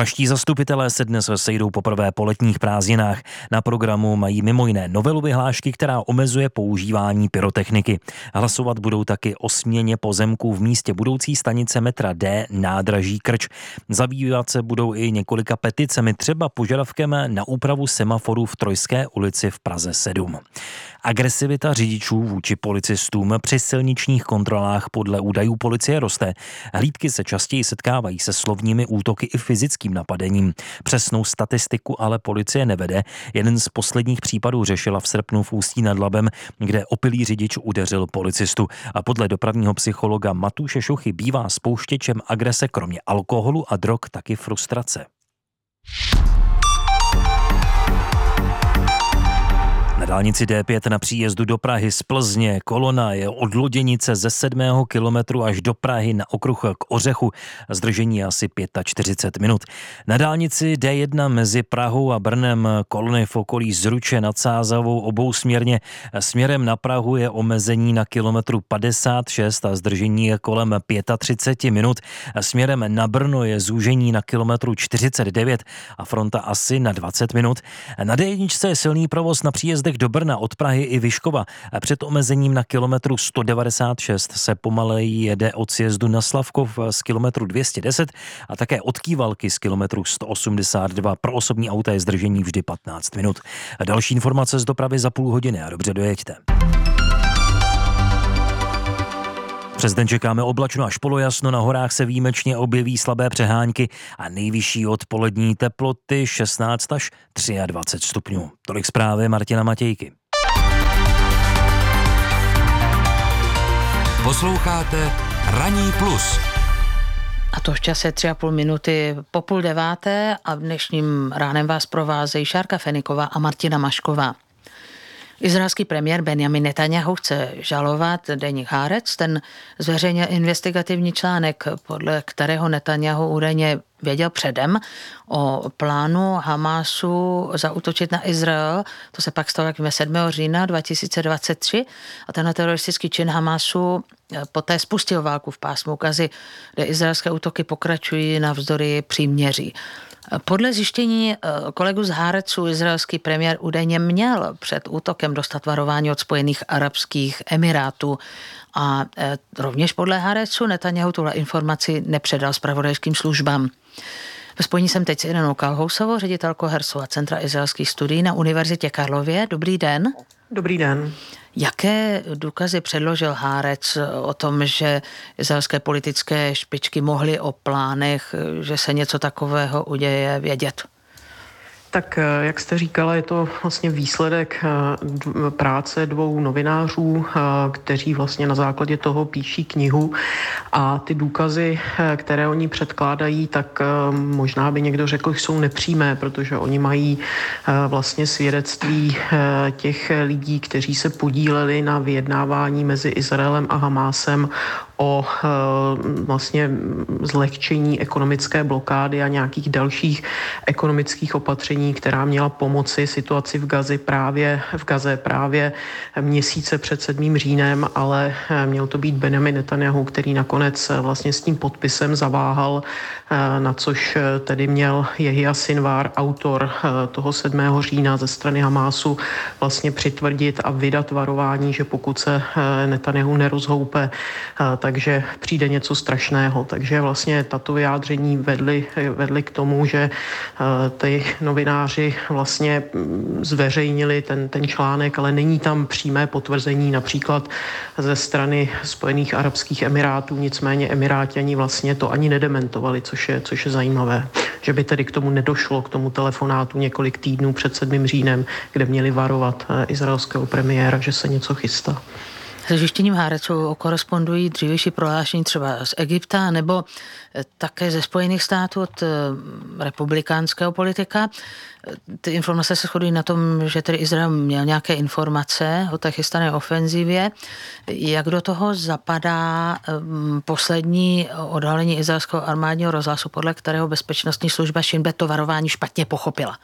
Zastupitelé se dnes sejdou poprvé po letních prázdninách. Na programu mají mimo jiné novelu vyhlášky, která omezuje používání pyrotechniky. Hlasovat budou taky o směně pozemků v místě budoucí stanice metra D nádraží Krč. Zabývat se budou i několika peticemi, třeba požadavkem na úpravu semaforů v Trojské ulici v Praze sedm. Agresivita řidičů vůči policistům při silničních kontrolách podle údajů policie roste. Hlídky se častěji setkávají se slovními útoky i fyzickým napadením. Přesnou statistiku ale policie nevede. Jeden z posledních případů řešila v srpnu v Ústí nad Labem, kde opilý řidič udeřil policistu. A podle dopravního psychologa Matúše Šuchy bývá spouštěčem agrese kromě alkoholu a drog taky frustrace. Na dálnici D pět na příjezdu do Prahy z Plzně kolona je od Loděnice ze sedmého kilometru až do Prahy na okruh k Ořechu. Zdržení asi čtyřicet pět minut. Na dálnici D jedna mezi Prahou a Brnem kolony v okolí Zruče nad Sázavou obousměrně. Směrem na Prahu je omezení na kilometru padesát šest a zdržení je kolem třicet pět minut. Směrem na Brno je zúžení na kilometru čtyřicet devět a fronta asi na dvacet minut. Na D jedna je silný provoz na příjezdech do Brna od Prahy i Vyškova. Před omezením na kilometru sto devadesát šest se pomaleji jede od sjezdu na Slavkov z kilometru dvě stě deset a také od Kývalky z kilometru sto osmdesát dva. Pro osobní auta je zdržení vždy patnáct minut. A další informace z dopravy za půl hodiny a dobře dojeďte. Přes den čekáme oblačno až polojasno, na horách se výjimečně objeví slabé přehánky a nejvyšší odpolední teploty šestnáct až dvacet tři stupňů. Tolik zprávy Martina Matějky. Posloucháte Ranní plus. A to v čase tři a půl minuty po půl deváté a dnešním ránem vás provázejí Šárka Feniková a Martina Mašková. Izraelský premiér Benjamin Netanjahu chce žalovat deník Haaretz. Ten zveřejnil investigativní článek, podle kterého Netanjahu údajně věděl předem o plánu Hamásu zaútočit na Izrael. To se pak stalo jak sedmého října dva tisíce dvacet tři a tenhle teroristický čin Hamásu poté spustil válku v pásmu Gazy, kde izraelské útoky pokračují navzdory příměří. Podle zjištění kolegu z Haaretzu izraelský premiér údajně měl před útokem dostat varování od Spojených arabských emirátů a rovněž podle Haaretzu Netanjahu tuhle informaci nepředal zpravodajským službám. Ve spojení jsem teď s Irenou Kalhousovou, ředitelkou Herzova centra izraelských studií na Univerzitě Karlově. Dobrý den. Dobrý den. Jaké důkazy předložil Haaretz o tom, že izraelské politické špičky mohly o plánech, že se něco takového uděje, vědět? Tak jak jste říkala, je to vlastně výsledek práce dvou novinářů, kteří vlastně na základě toho píší knihu a ty důkazy, které oni předkládají, tak možná by někdo řekl, že jsou nepřímé, protože oni mají vlastně svědectví těch lidí, kteří se podíleli na vyjednávání mezi Izraelem a Hamásem o vlastně zlehčení ekonomické blokády a nějakých dalších ekonomických opatření, která měla pomoci situaci v Gazi právě v Gaze právě měsíce před sedmým říjnem, ale měl to být Benjamin Netanjahu, který nakonec vlastně s tím podpisem zaváhal, na což tedy měl Jehia Sinwar, autor toho sedmého října ze strany Hamásu, vlastně přitvrdit a vydat varování, že pokud se Netanjahu nerozhoupe, takže přijde něco strašného. Takže vlastně tato vyjádření vedly, vedly k tomu, že ty novináři vlastně zveřejnili ten, ten článek, ale není tam přímé potvrzení například ze strany Spojených arabských emirátů, nicméně Emiráťani vlastně to ani nedementovali, což je, což je zajímavé. Že by tedy k tomu nedošlo, k tomu telefonátu několik týdnů před sedmým říjnem, kde měli varovat izraelského premiéra, že se něco chystá. Se zjištěním Haaretzu korespondují dřívější prohlášení třeba z Egypta nebo také ze Spojených států od republikánského politika. Ty informace se shodují na tom, že tedy Izrael měl nějaké informace o té chystané ofenzivě. Jak do toho zapadá poslední odhalení izraelského armádního rozhlasu, podle kterého bezpečnostní služba Shin Bet to varování špatně pochopila?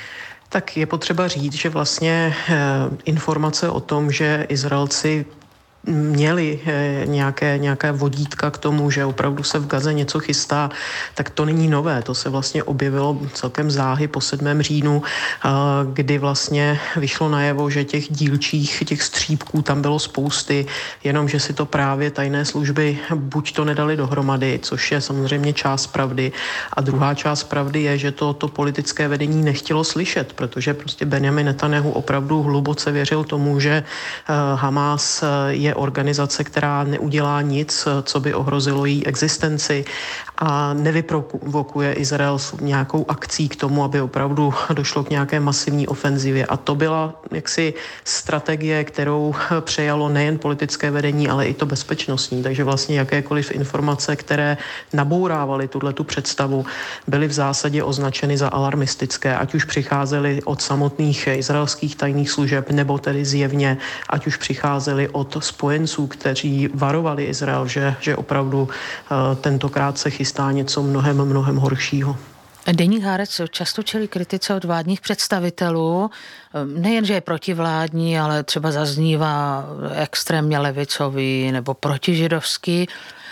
Tak je potřeba říct, že vlastně informace o tom, že Izraelci měli nějaké, nějaké vodítka k tomu, že opravdu se v Gaze něco chystá, tak to není nové. To se vlastně objevilo celkem záhy po sedmém říjnu, kdy vlastně vyšlo najevo, že těch dílčích, těch střípků tam bylo spousty, jenomže si to právě tajné služby buď to nedali dohromady, což je samozřejmě část pravdy, a druhá část pravdy je, že to, to politické vedení nechtělo slyšet, protože prostě Benjamin Netanjahu opravdu hluboce věřil tomu, že Hamas je organizace, která neudělá nic, co by ohrozilo její existenci, a nevyprovokuje Izrael nějakou akcí k tomu, aby opravdu došlo k nějaké masivní ofenzivě. A to byla jaksi strategie, kterou přejalo nejen politické vedení, ale i to bezpečnostní. Takže vlastně jakékoliv informace, které nabourávaly tuhletu představu, byly v zásadě označeny za alarmistické, ať už přicházely od samotných izraelských tajných služeb, nebo tedy zjevně, ať už přicházely od spojenců, kteří varovali Izrael, že, že opravdu uh, tentokrát se chystá něco mnohem, mnohem horšího. Deník Haaretz často čelí kritice od vládních představitelů, nejen, že je protivládní, ale třeba zaznívá extrémně levicový nebo protižidovský.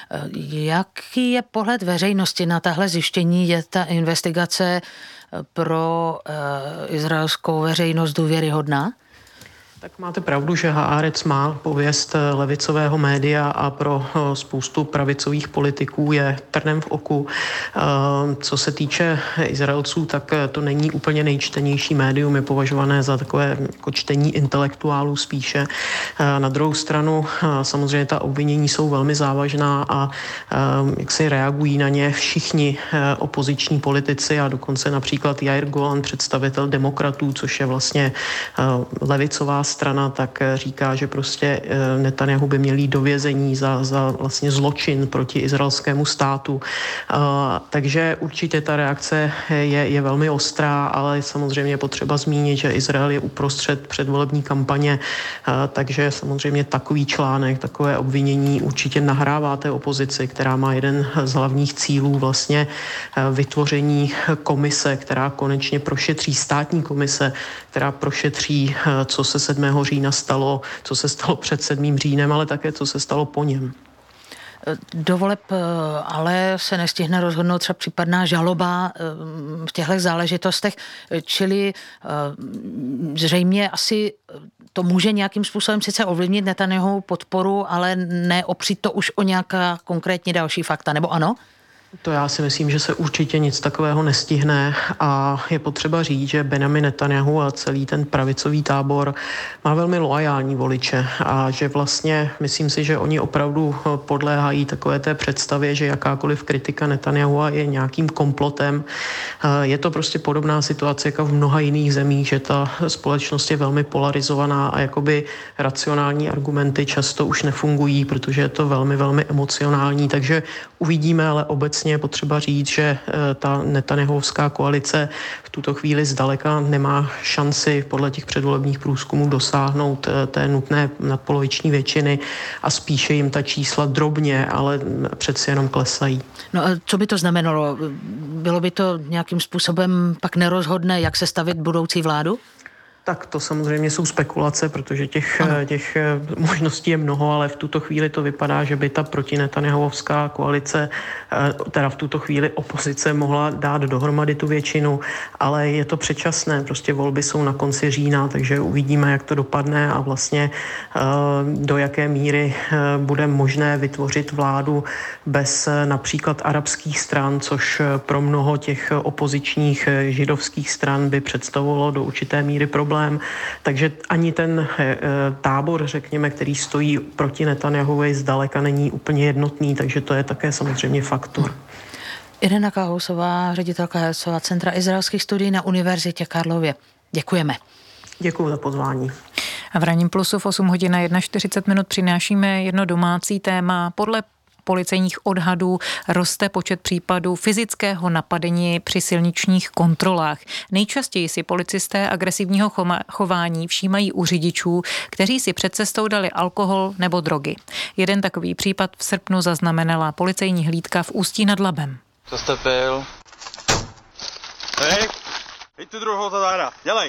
Jaký je pohled veřejnosti na tahle zjištění? Je ta investigace pro uh, izraelskou veřejnost důvěryhodná? Tak máte pravdu, že Haaretz má pověst levicového média a pro spoustu pravicových politiků je trnem v oku. Co se týče Izraelců, tak to není úplně nejčtenější médium, je považované za takové jako čtení intelektuálů spíše. Na druhou stranu samozřejmě ta obvinění jsou velmi závažná a jak si reagují na ně všichni opoziční politici a dokonce například Jair Golan, představitel demokratů, což je vlastně levicová strana, tak říká, že prostě Netanjahu by měl jít do vězení za, za vlastně zločin proti izraelskému státu. Takže určitě ta reakce je, je velmi ostrá, ale samozřejmě je potřeba zmínit, že Izrael je uprostřed předvolební kampaně, takže samozřejmě takový článek, takové obvinění určitě nahrává té opozici, která má jeden z hlavních cílů vlastně vytvoření komise, která konečně prošetří, státní komise, která prošetří, co se sedmého října stalo, co se stalo před sedmým říjnem, ale také co se stalo po něm. Do voleb ale se nestihne rozhodnout třeba případná žaloba v těchto záležitostech, čili zřejmě asi to může nějakým způsobem sice ovlivnit Netanjahu podporu, ale neopřít to už o nějaká konkrétní další fakta, nebo ano? To já si myslím, že se určitě nic takového nestihne a je potřeba říct, že Benjamin Netanjahu a celý ten pravicový tábor má velmi loajální voliče a že vlastně myslím si, že oni opravdu podléhají takové té představě, že jakákoliv kritika Netanjahu je nějakým komplotem. Je to prostě podobná situace jako v mnoha jiných zemích, že ta společnost je velmi polarizovaná a jakoby racionální argumenty často už nefungují, protože je to velmi, velmi emocionální, takže uvidíme, ale obecně je potřeba říct, že ta Netanjahovská koalice v tuto chvíli zdaleka nemá šanci podle těch předvolebních průzkumů dosáhnout té nutné nadpoloviční většiny a spíše jim ta čísla drobně, ale přeci jenom klesají. No a co by to znamenalo? Bylo by to nějakým způsobem pak nerozhodné, jak sestavit budoucí vládu? Tak to samozřejmě jsou spekulace, protože těch, těch možností je mnoho, ale v tuto chvíli to vypadá, že by ta protinetanjahovská koalice, teda v tuto chvíli opozice, mohla dát dohromady tu většinu, ale je to předčasné, prostě volby jsou na konci října, takže uvidíme, jak to dopadne a vlastně do jaké míry bude možné vytvořit vládu bez například arabských stran, což pro mnoho těch opozičních židovských stran by představovalo do určité míry problém. Takže ani ten e, tábor, řekněme, který stojí proti Netanjahovi, zdaleka není úplně jednotný, takže to je také samozřejmě faktor. Irena Kahousová, ředitelka Herzova centra izraelských studií na Univerzitě Karlově. Děkujeme. Děkuji za pozvání. A v Ranním plusu v osm hodin a čtyřicet jedna minut přinášíme jedno domácí téma. Podle policejních odhadů roste počet případů fyzického napadení při silničních kontrolách. Nejčastěji si policisté agresivního chování všímají u řidičů, kteří si před cestou dali alkohol nebo drogy. Jeden takový případ v srpnu zaznamenala policejní hlídka v Ústí nad Labem. Co jste pil? Hej, hej tu druhou zadára, dělej.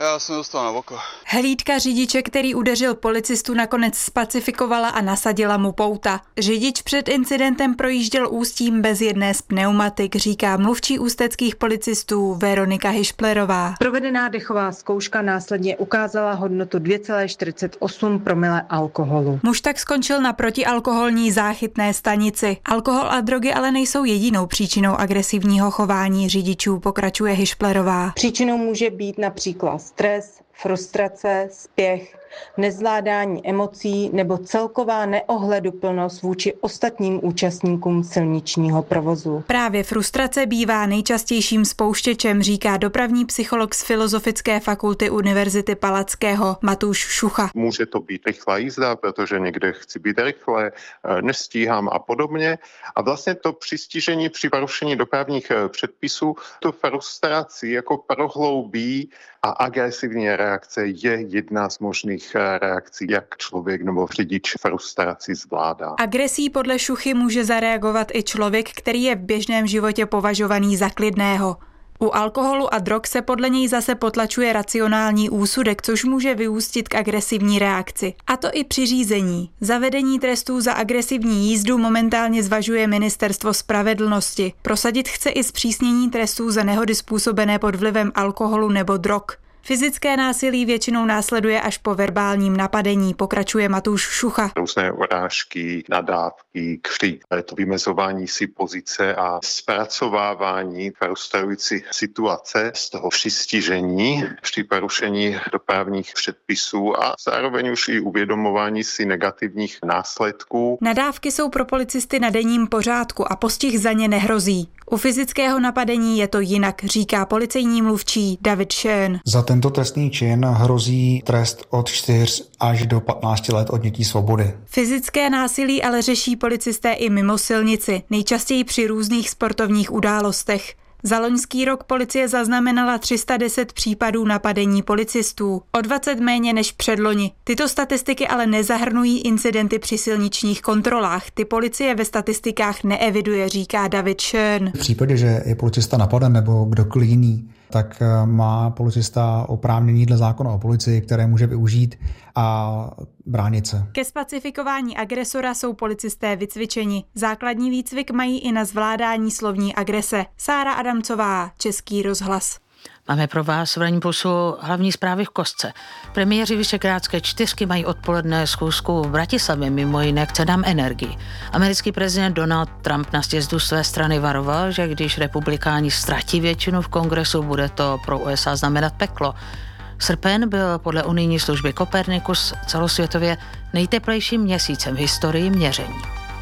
Já jsem dostal na oko. Hlídka řidiče, který udeřil policistu, nakonec spacifikovala a nasadila mu pouta. Řidič před incidentem projížděl Ústím bez jedné z pneumatik, říká mluvčí ústeckých policistů Veronika Hišplerová. Provedená dechová zkouška následně ukázala hodnotu dvě celá čtyřicet osm promile alkoholu. Muž tak skončil na protialkoholní záchytné stanici. Alkohol a drogy ale nejsou jedinou příčinou agresivního chování řidičů, pokračuje Hišplerová. Příčinou může být například stres, frustrace, spěch, nezvládání emocí nebo celková neohleduplnost vůči ostatním účastníkům silničního provozu. Právě frustrace bývá nejčastějším spouštěčem, říká dopravní psycholog z Filozofické fakulty Univerzity Palackého Matúš Šucha. Může to být rychlá jízda, protože někde chci být rychle, nestíhám a podobně. A vlastně to přistižení při porušení dopravních předpisů tu frustraci jako prohloubí a agresivní reakce je jedna z možných reakcí, jak člověk nebo řidič frustraci zvládá. Agresí podle Šuchy může zareagovat i člověk, který je v běžném životě považovaný za klidného. U alkoholu a drog se podle něj zase potlačuje racionální úsudek, což může vyústit k agresivní reakci. A to i při řízení. Zavedení trestů za agresivní jízdu momentálně zvažuje Ministerstvo spravedlnosti. Prosadit chce i zpřísnění trestů za nehody způsobené pod vlivem alkoholu nebo drog. Fyzické násilí většinou následuje až po verbálním napadení, pokračuje Matúš Šucha. Různé urážky, nadávky, křik, to vymezování si pozice a zpracovávání frustrující situace z toho přistižení při porušení dopravních předpisů a zároveň už i uvědomování si negativních následků. Nadávky jsou pro policisty na denním pořádku a postih za ně nehrozí. U fyzického napadení je to jinak, říká policejní mluvčí David Schön. Za tento trestný čin hrozí trest od čtyř až do patnácti let odnětí svobody. Fyzické násilí ale řeší policisté i mimo silnici, nejčastěji při různých sportovních událostech. Za loňský rok policie zaznamenala tři sta deset případů napadení policistů, o dvacet méně než předloni. Tyto statistiky ale nezahrnují incidenty při silničních kontrolách. Ty policie ve statistikách neeviduje, říká David Schön. V případě, že je policista napaden nebo kdokoliv jiný, tak má policista oprávnění dle zákona o policii, které může využít a bránit se. Ke spacifikování agresora jsou policisté vycvičeni. Základní výcvik mají i na zvládání slovní agrese. Sára Adamcová, Český rozhlas. Máme pro vás v Ranní plusu hlavní zprávy v kostce. Premiéři Visegrádské čtyřky mají odpoledne schůzku v Bratislavě, mimo jiné k cenám energii. Americký prezident Donald Trump na sjezdu své strany varoval, že když republikáni ztratí většinu v kongresu, bude to pro U S A znamenat peklo. Srpen byl podle unijní služby Copernicus celosvětově nejteplejším měsícem v historii měření.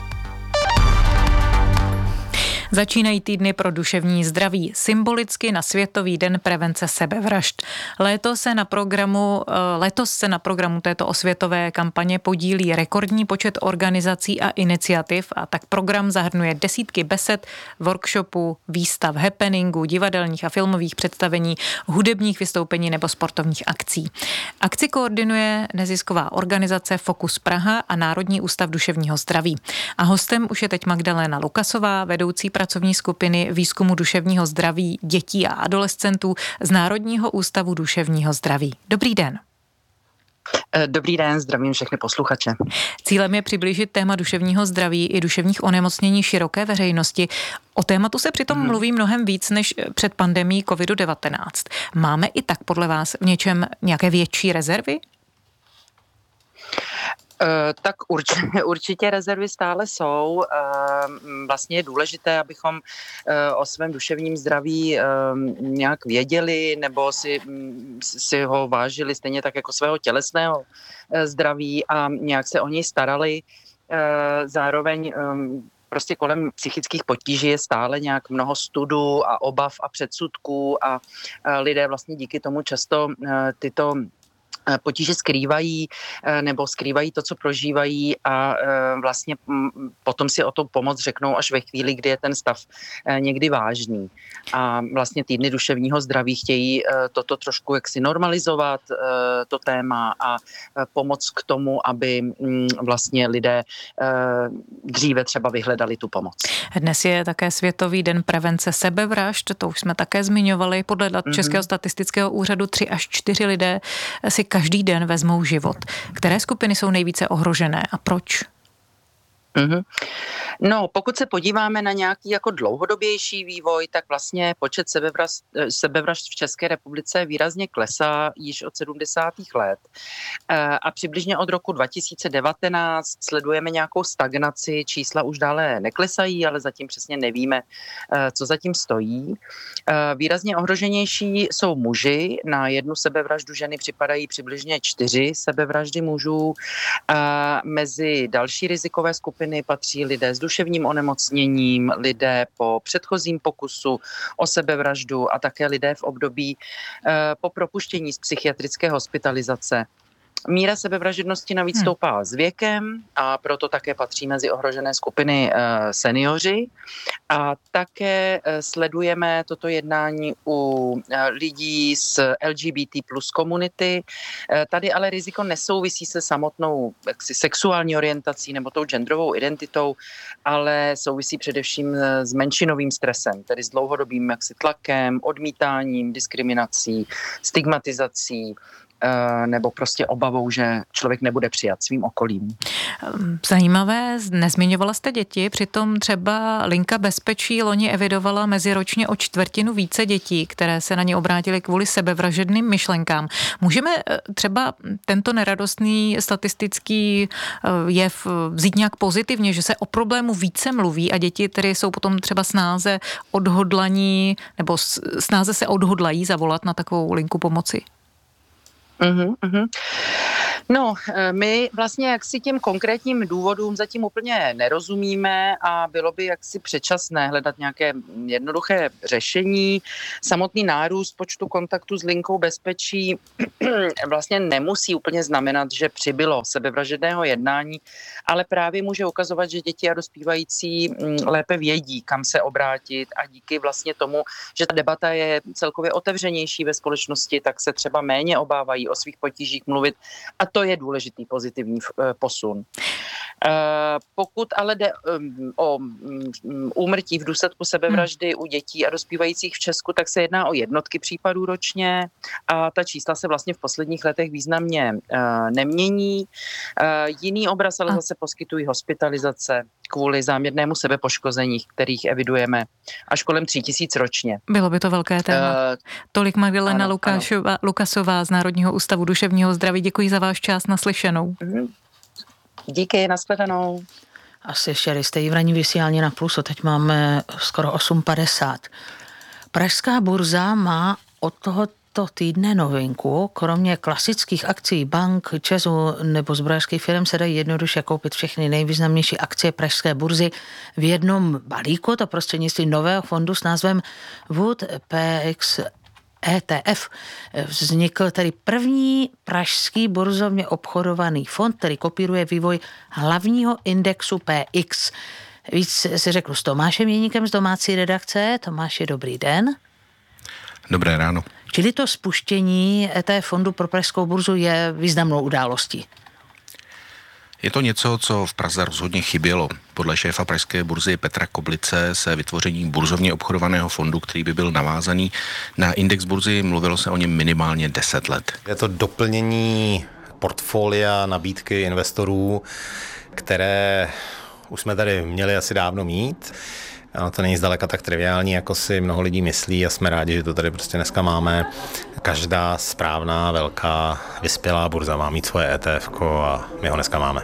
Začínají týdny pro duševní zdraví, symbolicky na Světový den prevence sebevražd. Letos se na programu, letos se na programu této osvětové kampaně podílí rekordní počet organizací a iniciativ a tak program zahrnuje desítky besed, workshopů, výstav, happeningů, divadelních a filmových představení, hudebních vystoupení nebo sportovních akcí. Akci koordinuje nezisková organizace Fokus Praha a Národní ústav duševního zdraví. A hostem už je teď Magdalena Lukasová, vedoucí pracovní skupiny výzkumu duševního zdraví dětí a adolescentů z Národního ústavu duševního zdraví. Dobrý den. Dobrý den, zdravím všechny posluchače. Cílem je přiblížit téma duševního zdraví i duševních onemocnění široké veřejnosti. O tématu se přitom hmm. mluví mnohem víc než před pandemií covid devatenáct. Máme i tak podle vás v něčem nějaké větší rezervy? Tak určitě, určitě rezervy stále jsou. Vlastně je důležité, abychom o svém duševním zdraví nějak věděli nebo si, si ho vážili stejně tak jako svého tělesného zdraví a nějak se o něj starali. Zároveň prostě kolem psychických potíží je stále nějak mnoho studů a obav a předsudků a lidé vlastně díky tomu často tyto potíže skrývají nebo skrývají to, co prožívají a vlastně potom si o tu pomoc řeknou až ve chvíli, kdy je ten stav někdy vážný. A vlastně týdny duševního zdraví chtějí toto trošku jaksi normalizovat, to téma a pomoct k tomu, aby vlastně lidé dříve třeba vyhledali tu pomoc. Dnes je také Světový den prevence sebevražd, to už jsme také zmiňovali. Podle dat mm-hmm. Českého statistického úřadu tři až čtyři lidé si každý den vezmou život. Které skupiny jsou nejvíce ohrožené a proč? Mm-hmm. No, pokud se podíváme na nějaký jako dlouhodobější vývoj, tak vlastně počet sebevražd, sebevražd v České republice výrazně klesá již od sedmdesátých let. A přibližně od roku dva tisíce devatenáct sledujeme nějakou stagnaci, čísla už dále neklesají, ale zatím přesně nevíme, co zatím stojí. Výrazně ohroženější jsou muži, na jednu sebevraždu ženy připadají přibližně čtyři sebevraždy mužů. A mezi další rizikové skupiny patří lidé s duševním onemocněním, lidé po předchozím pokusu o sebevraždu a také lidé v období eh, po propuštění z psychiatrické hospitalizace. Míra sebevražednosti navíc hmm. stoupá s věkem a proto také patří mezi ohrožené skupiny e, seniori. A také e, sledujeme toto jednání u e, lidí z L G B T plus komunity. E, tady ale riziko nesouvisí se samotnou jaksi, sexuální orientací nebo tou genderovou identitou, ale souvisí především s menšinovým stresem, tedy s dlouhodobým jaksi, tlakem, odmítáním, diskriminací, stigmatizací, nebo prostě obavou, že člověk nebude přijat svým okolím. Zajímavé, nezmiňovala jste děti, přitom třeba Linka bezpečí loni evidovala meziročně o čtvrtinu více dětí, které se na ně obrátily kvůli sebevražedným myšlenkám. Můžeme třeba tento neradostný statistický jev vzít nějak pozitivně, že se o problému více mluví a děti tedy jsou potom třeba snáze odhodlaní nebo snáze se odhodlají zavolat na takovou linku pomoci? Uhum, uhum. No, my vlastně jaksi těm konkrétním důvodům zatím úplně nerozumíme a bylo by jaksi předčasné hledat nějaké jednoduché řešení. Samotný nárůst počtu kontaktů s linkou bezpečí vlastně nemusí úplně znamenat, že přibylo sebevražedného jednání, ale právě může ukazovat, že děti a dospívající lépe vědí, kam se obrátit a díky vlastně tomu, že ta debata je celkově otevřenější ve společnosti, tak se třeba méně obávají o svých potížích mluvit a to je důležitý pozitivní posun. Pokud ale jde o úmrtí v důsledku sebevraždy u dětí a dospívajících v Česku, tak se jedná o jednotky případů ročně a ta čísla se vlastně v posledních letech významně nemění. Jiný obraz ale zase poskytují hospitalizace kvůli záměrnému sebepoškození, kterých evidujeme až kolem tři tisíc ročně. Bylo by to velké téma. Uh, Tolik Magdalena ano, Lukášová, ano. Lukasová z Národního ústavu duševního zdraví. Děkuji za váš čas, naslyšenou. Mm-hmm. Díky, nashledanou. Asi ještě jste v ranní vysílání na Plusu, teď máme skoro osm padesát. Pražská burza má od tohoto týdne novinku. Kromě klasických akcí bank, ČEZu nebo zbrojařských firm se dají jednoduše koupit všechny nejvýznamnější akcie pražské burzy v jednom balíku, to prostřednictvím nového fondu s názvem Wood P X E T F. Vznikl tedy první pražský burzovně obchodovaný fond, který kopíruje vývoj hlavního indexu P X. Víc si řeknu s Tomášem Jeníkem z domácí redakce. Tomáši, dobrý den. Dobré ráno. Čili to spuštění E T F fondu pro pražskou burzu je významnou událostí. Je to něco, co v Praze rozhodně chybělo. Podle šéfa pražské burzy Petra Koblice se vytvoření burzovně obchodovaného fondu, který by byl navázaný na index burzy, mluvilo se o něm minimálně deset let. Je to doplnění portfolia nabídky investorů, které už jsme tady měli asi dávno mít. Ano, to není zdaleka tak triviální, jako si mnoho lidí myslí a jsme rádi, že to tady prostě dneska máme. Každá správná, velká, vyspělá burza má mít svoje E T F ko a my ho dneska máme.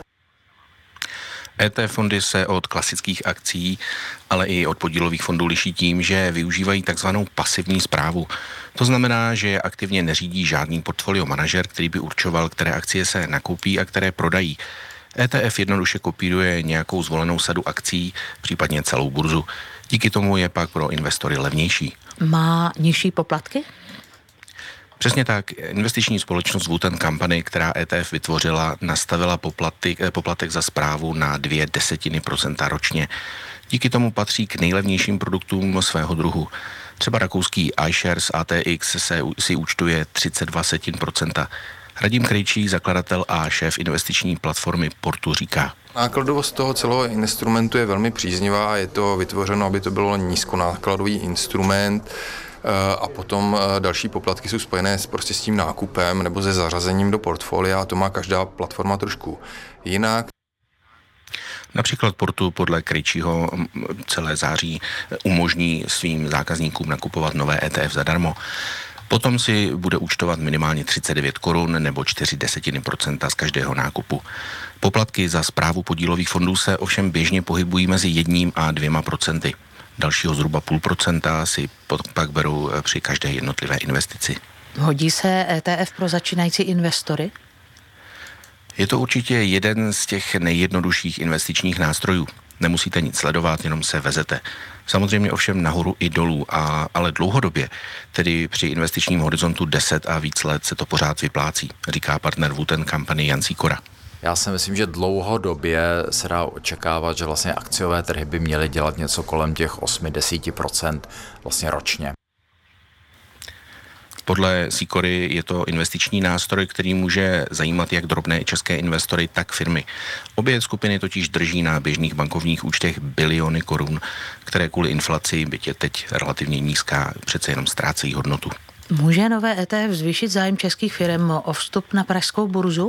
E T F fondy se od klasických akcí, ale i od podílových fondů liší tím, že využívají takzvanou pasivní správu. To znamená, že je aktivně neřídí žádný portfolio manažer, který by určoval, které akcie se nakoupí a které prodají. E T F jednoduše kopíruje nějakou zvolenou sadu akcí, případně celou burzu. Díky tomu je pak pro investory levnější. Má nižší poplatky? Přesně tak. Investiční společnost Wootton Company, která E T F vytvořila, nastavila poplatek, poplatek za správu na dvě desetiny procenta ročně. Díky tomu patří k nejlevnějším produktům svého druhu. Třeba rakouský iShares A T X se, si účtuje třicet dva setin procenta. Radim Krejčí, zakladatel a šéf investiční platformy Portu, říká: Nákladovost toho celého instrumentu je velmi příznivá a je to vytvořeno, aby to bylo nízkonákladový instrument, a potom další poplatky jsou spojené s, prostě s tím nákupem nebo se zařazením do portfolia a to má každá platforma trošku jinak. Například Portu podle Krejčího celé září umožní svým zákazníkům nakupovat nové E T F zadarmo. Potom si bude účtovat minimálně třicet devět korun nebo čtyři desetiny procenta z každého nákupu. Poplatky za správu podílových fondů se ovšem běžně pohybují mezi jedním a dvěma procenty. Dalšího zhruba půl procenta si pak berou při každé jednotlivé investici. Hodí se E T F pro začínající investory? Je to určitě jeden z těch nejjednodušších investičních nástrojů. Nemusíte nic sledovat, jenom se vezete. Samozřejmě ovšem nahoru i dolů, a, ale dlouhodobě, tedy při investičním horizontu deset a víc let se to pořád vyplácí, říká partner Wootton Company Jan Sikora. Já si myslím, že dlouhodobě se dá očekávat, že vlastně akciové trhy by měly dělat něco kolem těch osm až deset procent vlastně ročně. Podle Sikory je to investiční nástroj, který může zajímat jak drobné české investory, tak firmy. Obě skupiny totiž drží na běžných bankovních účtech biliony korun, které kvůli inflaci, byť je teď relativně nízká, přece jenom ztrácejí hodnotu. Může nové E T F zvýšit zájem českých firm o vstup na pražskou burzu?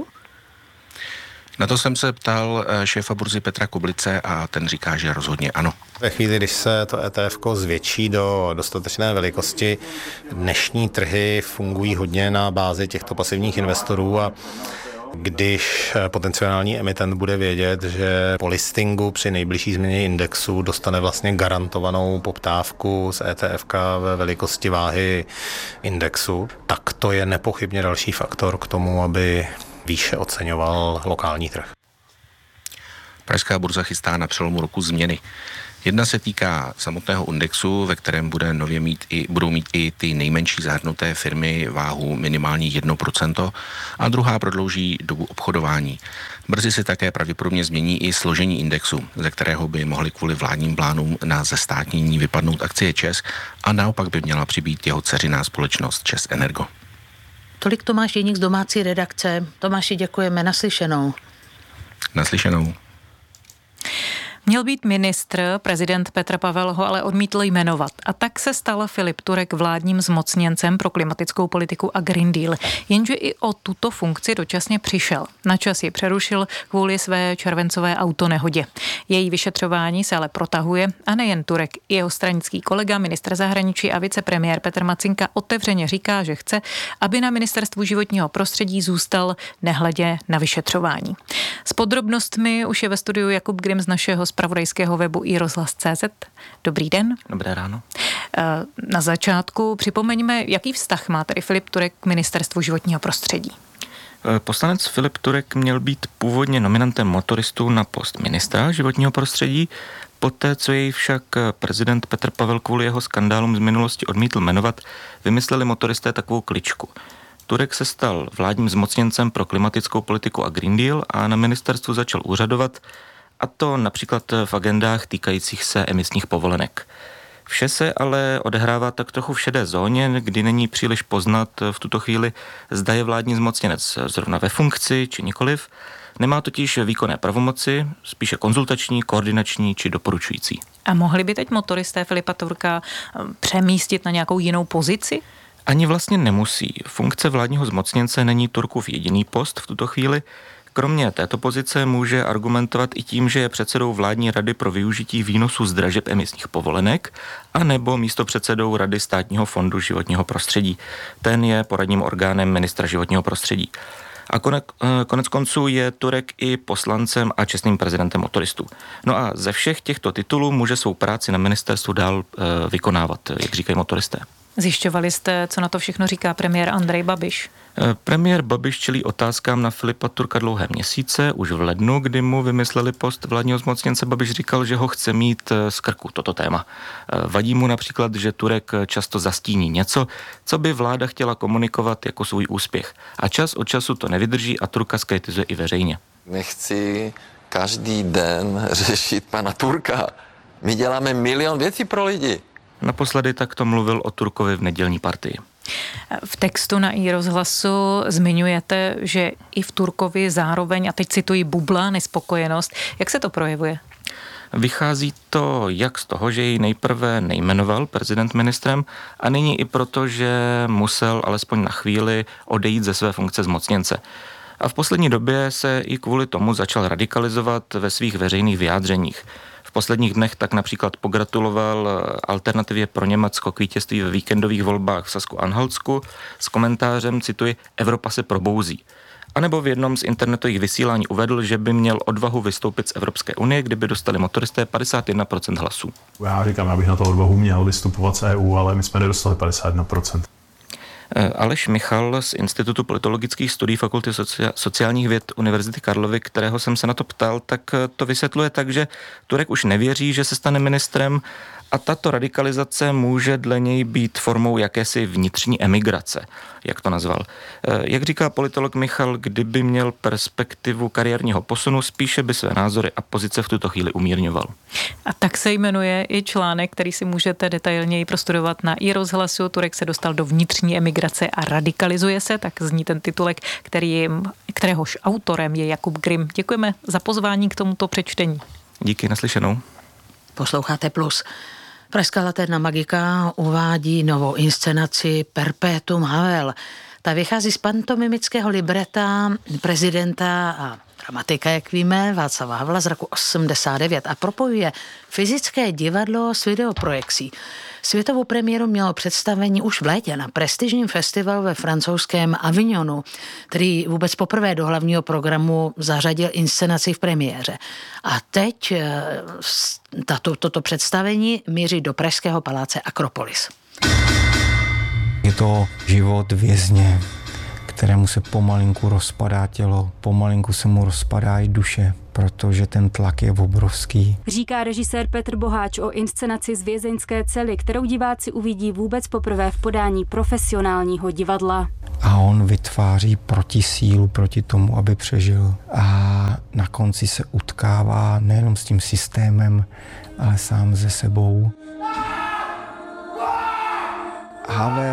Na to jsem se ptal šéfa burzy Petra Koblice a ten říká, že rozhodně ano. Ve chvíli, když se to E T F zvětší do dostatečné velikosti, dnešní trhy fungují hodně na bázi těchto pasivních investorů a když potenciální emitent bude vědět, že po listingu při nejbližší změně indexu dostane vlastně garantovanou poptávku z E T F ve velikosti váhy indexu, tak to je nepochybně další faktor k tomu, aby výše oceňoval lokální trh. Pražská burza chystá na přelomu roku změny. Jedna se týká samotného indexu, ve kterém bude nově mít i, budou mít i ty nejmenší zahrnuté firmy váhu minimálně jedno procento a druhá prodlouží dobu obchodování. Brzy se také pravděpodobně změní i složení indexu, ze kterého by mohly kvůli vládním plánům na zestátnění vypadnout akcie ČEZ a naopak by měla přibýt jeho dceřiná společnost ČEZ Energo. Tolik Tomáš Jeník z domácí redakce. Tomáši, děkujeme, naslyšenou. Naslyšenou. Měl být ministr, prezident Petr Pavel ho ale odmítl jmenovat. A tak se stal Filip Turek vládním zmocněncem pro klimatickou politiku a Green Deal. Jenže i o tuto funkci dočasně přišel. Na čas ji přerušil kvůli své červencové autonehodě. Její vyšetřování se ale protahuje a nejen Turek. Jeho stranický kolega, ministr zahraničí a vicepremiér Petr Macinka otevřeně říká, že chce, aby na ministerstvu životního prostředí zůstal nehledě na vyšetřování. S podrobnostmi už je ve studiu Jakub Grim z našeho zpravodajského webu i rozhlas tečka cé zet. Dobrý den. Dobré ráno. Na začátku připomeňme, jaký vztah má tedy Filip Turek k ministerstvu životního prostředí. Poslanec Filip Turek měl být původně nominantem motoristů na post ministra životního prostředí, poté, co jej však prezident Petr Pavel kvůli jeho skandálům z minulosti odmítl jmenovat, vymysleli motoristé takovou kličku. Turek se stal vládním zmocněncem pro klimatickou politiku a Green Deal a na ministerstvu začal úřadovat, a to například v agendách týkajících se emisních povolenek. Vše se ale odehrává tak trochu v šedé zóně, kdy není příliš poznat v tuto chvíli, zda je vládní zmocněnec zrovna ve funkci či nikoliv. Nemá totiž výkonné pravomoci, spíše konzultační, koordinační či doporučující. A mohli by teď motoristé Filipa Turka přemístit na nějakou jinou pozici? Ani vlastně nemusí. Funkce vládního zmocněnce není Turkův jediný post v tuto chvíli. Kromě této pozice může argumentovat i tím, že je předsedou vládní rady pro využití výnosu z dražeb emisních povolenek a nebo místopředsedou Rady státního fondu životního prostředí. Ten je poradním orgánem ministra životního prostředí. A konec, konec konců je Turek i poslancem a čestným prezidentem motoristů. No a ze všech těchto titulů může svou práci na ministerstvu dál e, vykonávat, jak říkají motoristé. Zjišťovali jste, co na to všechno říká premiér Andrej Babiš? Premiér Babiš čelí otázkám na Filipa Turka dlouhé měsíce. Už v lednu, kdy mu vymysleli post vládního zmocněnce, Babiš říkal, že ho chce mít z krku toto téma. Vadí mu například, že Turek často zastíní něco, co by vláda chtěla komunikovat jako svůj úspěch. A čas od času to nevydrží a Turka skritizuje i veřejně. Nechci každý den řešit pana Turka. My děláme milion věcí pro lidi. Naposledy takto mluvil o Turkovi v nedělní Partii. V textu na iRozhlasu zmiňujete, že i v Turkovi zároveň, a teď cituji, bubla nespokojenost. Jak se to projevuje? Vychází to jak z toho, že jej nejprve nejmenoval prezident ministrem a nyní i proto, že musel alespoň na chvíli odejít ze své funkce zmocněnce. A v poslední době se i kvůli tomu začal radikalizovat ve svých veřejných vyjádřeních. V posledních dnech tak například pogratuloval Alternativě pro Německo k vítězství ve víkendových volbách v Sasku-Anhaltsku s komentářem, cituji, Evropa se probouzí. A nebo v jednom z internetových vysílání uvedl, že by měl odvahu vystoupit z Evropské unie, kdyby dostali motoristé padesát jedna procent hlasů. Já říkám, já bych na to odvahu měl vystupovat z E U, ale my jsme nedostali padesát jedna procent. Aleš Michal z Institutu politologických studií Fakulty sociálních věd Univerzity Karlovy, kterého jsem se na to ptal, tak to vysvětluje tak, že Turek už nevěří, že se stane ministrem a tato radikalizace může dle něj být formou jakési vnitřní emigrace, jak to nazval. Jak říká politolog Michal, kdyby měl perspektivu kariérního posunu, spíše by své názory a pozice v tuto chvíli umírňoval. A tak se jmenuje i článek, který si můžete detailněji prostudovat na iRozhlasu. Turek se dostal do vnitřní emigrace a radikalizuje se, tak zní ten titulek, který, kteréhož autorem je Jakub Grim. Děkujeme za pozvání k tomuto přečtení. Díky, naslyšenou. Posloucháte Plus. Pražská Laterna Magika uvádí novou inscenaci Perpetuum Havel. Ta vychází z pantomimického libreta prezidenta a dramatika, jak víme, Václava Havla z roku osmdesát devět a propojuje fyzické divadlo s videoprojekcí. Světovou premiéru mělo představení už v létě na prestižním festivalu ve francouzském Avignonu, který vůbec poprvé do hlavního programu zařadil inscenaci v premiéře. A teď tato, toto představení míří do pražského paláce Akropolis. Je to život vězně, kterému se pomalinku rozpadá tělo, pomalinku se mu rozpadá i duše, protože ten tlak je obrovský. Říká režisér Petr Boháč o inscenaci z vězeňské cely, kterou diváci uvidí vůbec poprvé v podání profesionálního divadla. A on vytváří protisílu proti tomu, aby přežil. A na konci se utkává nejenom s tím systémem, ale sám ze sebou. Havel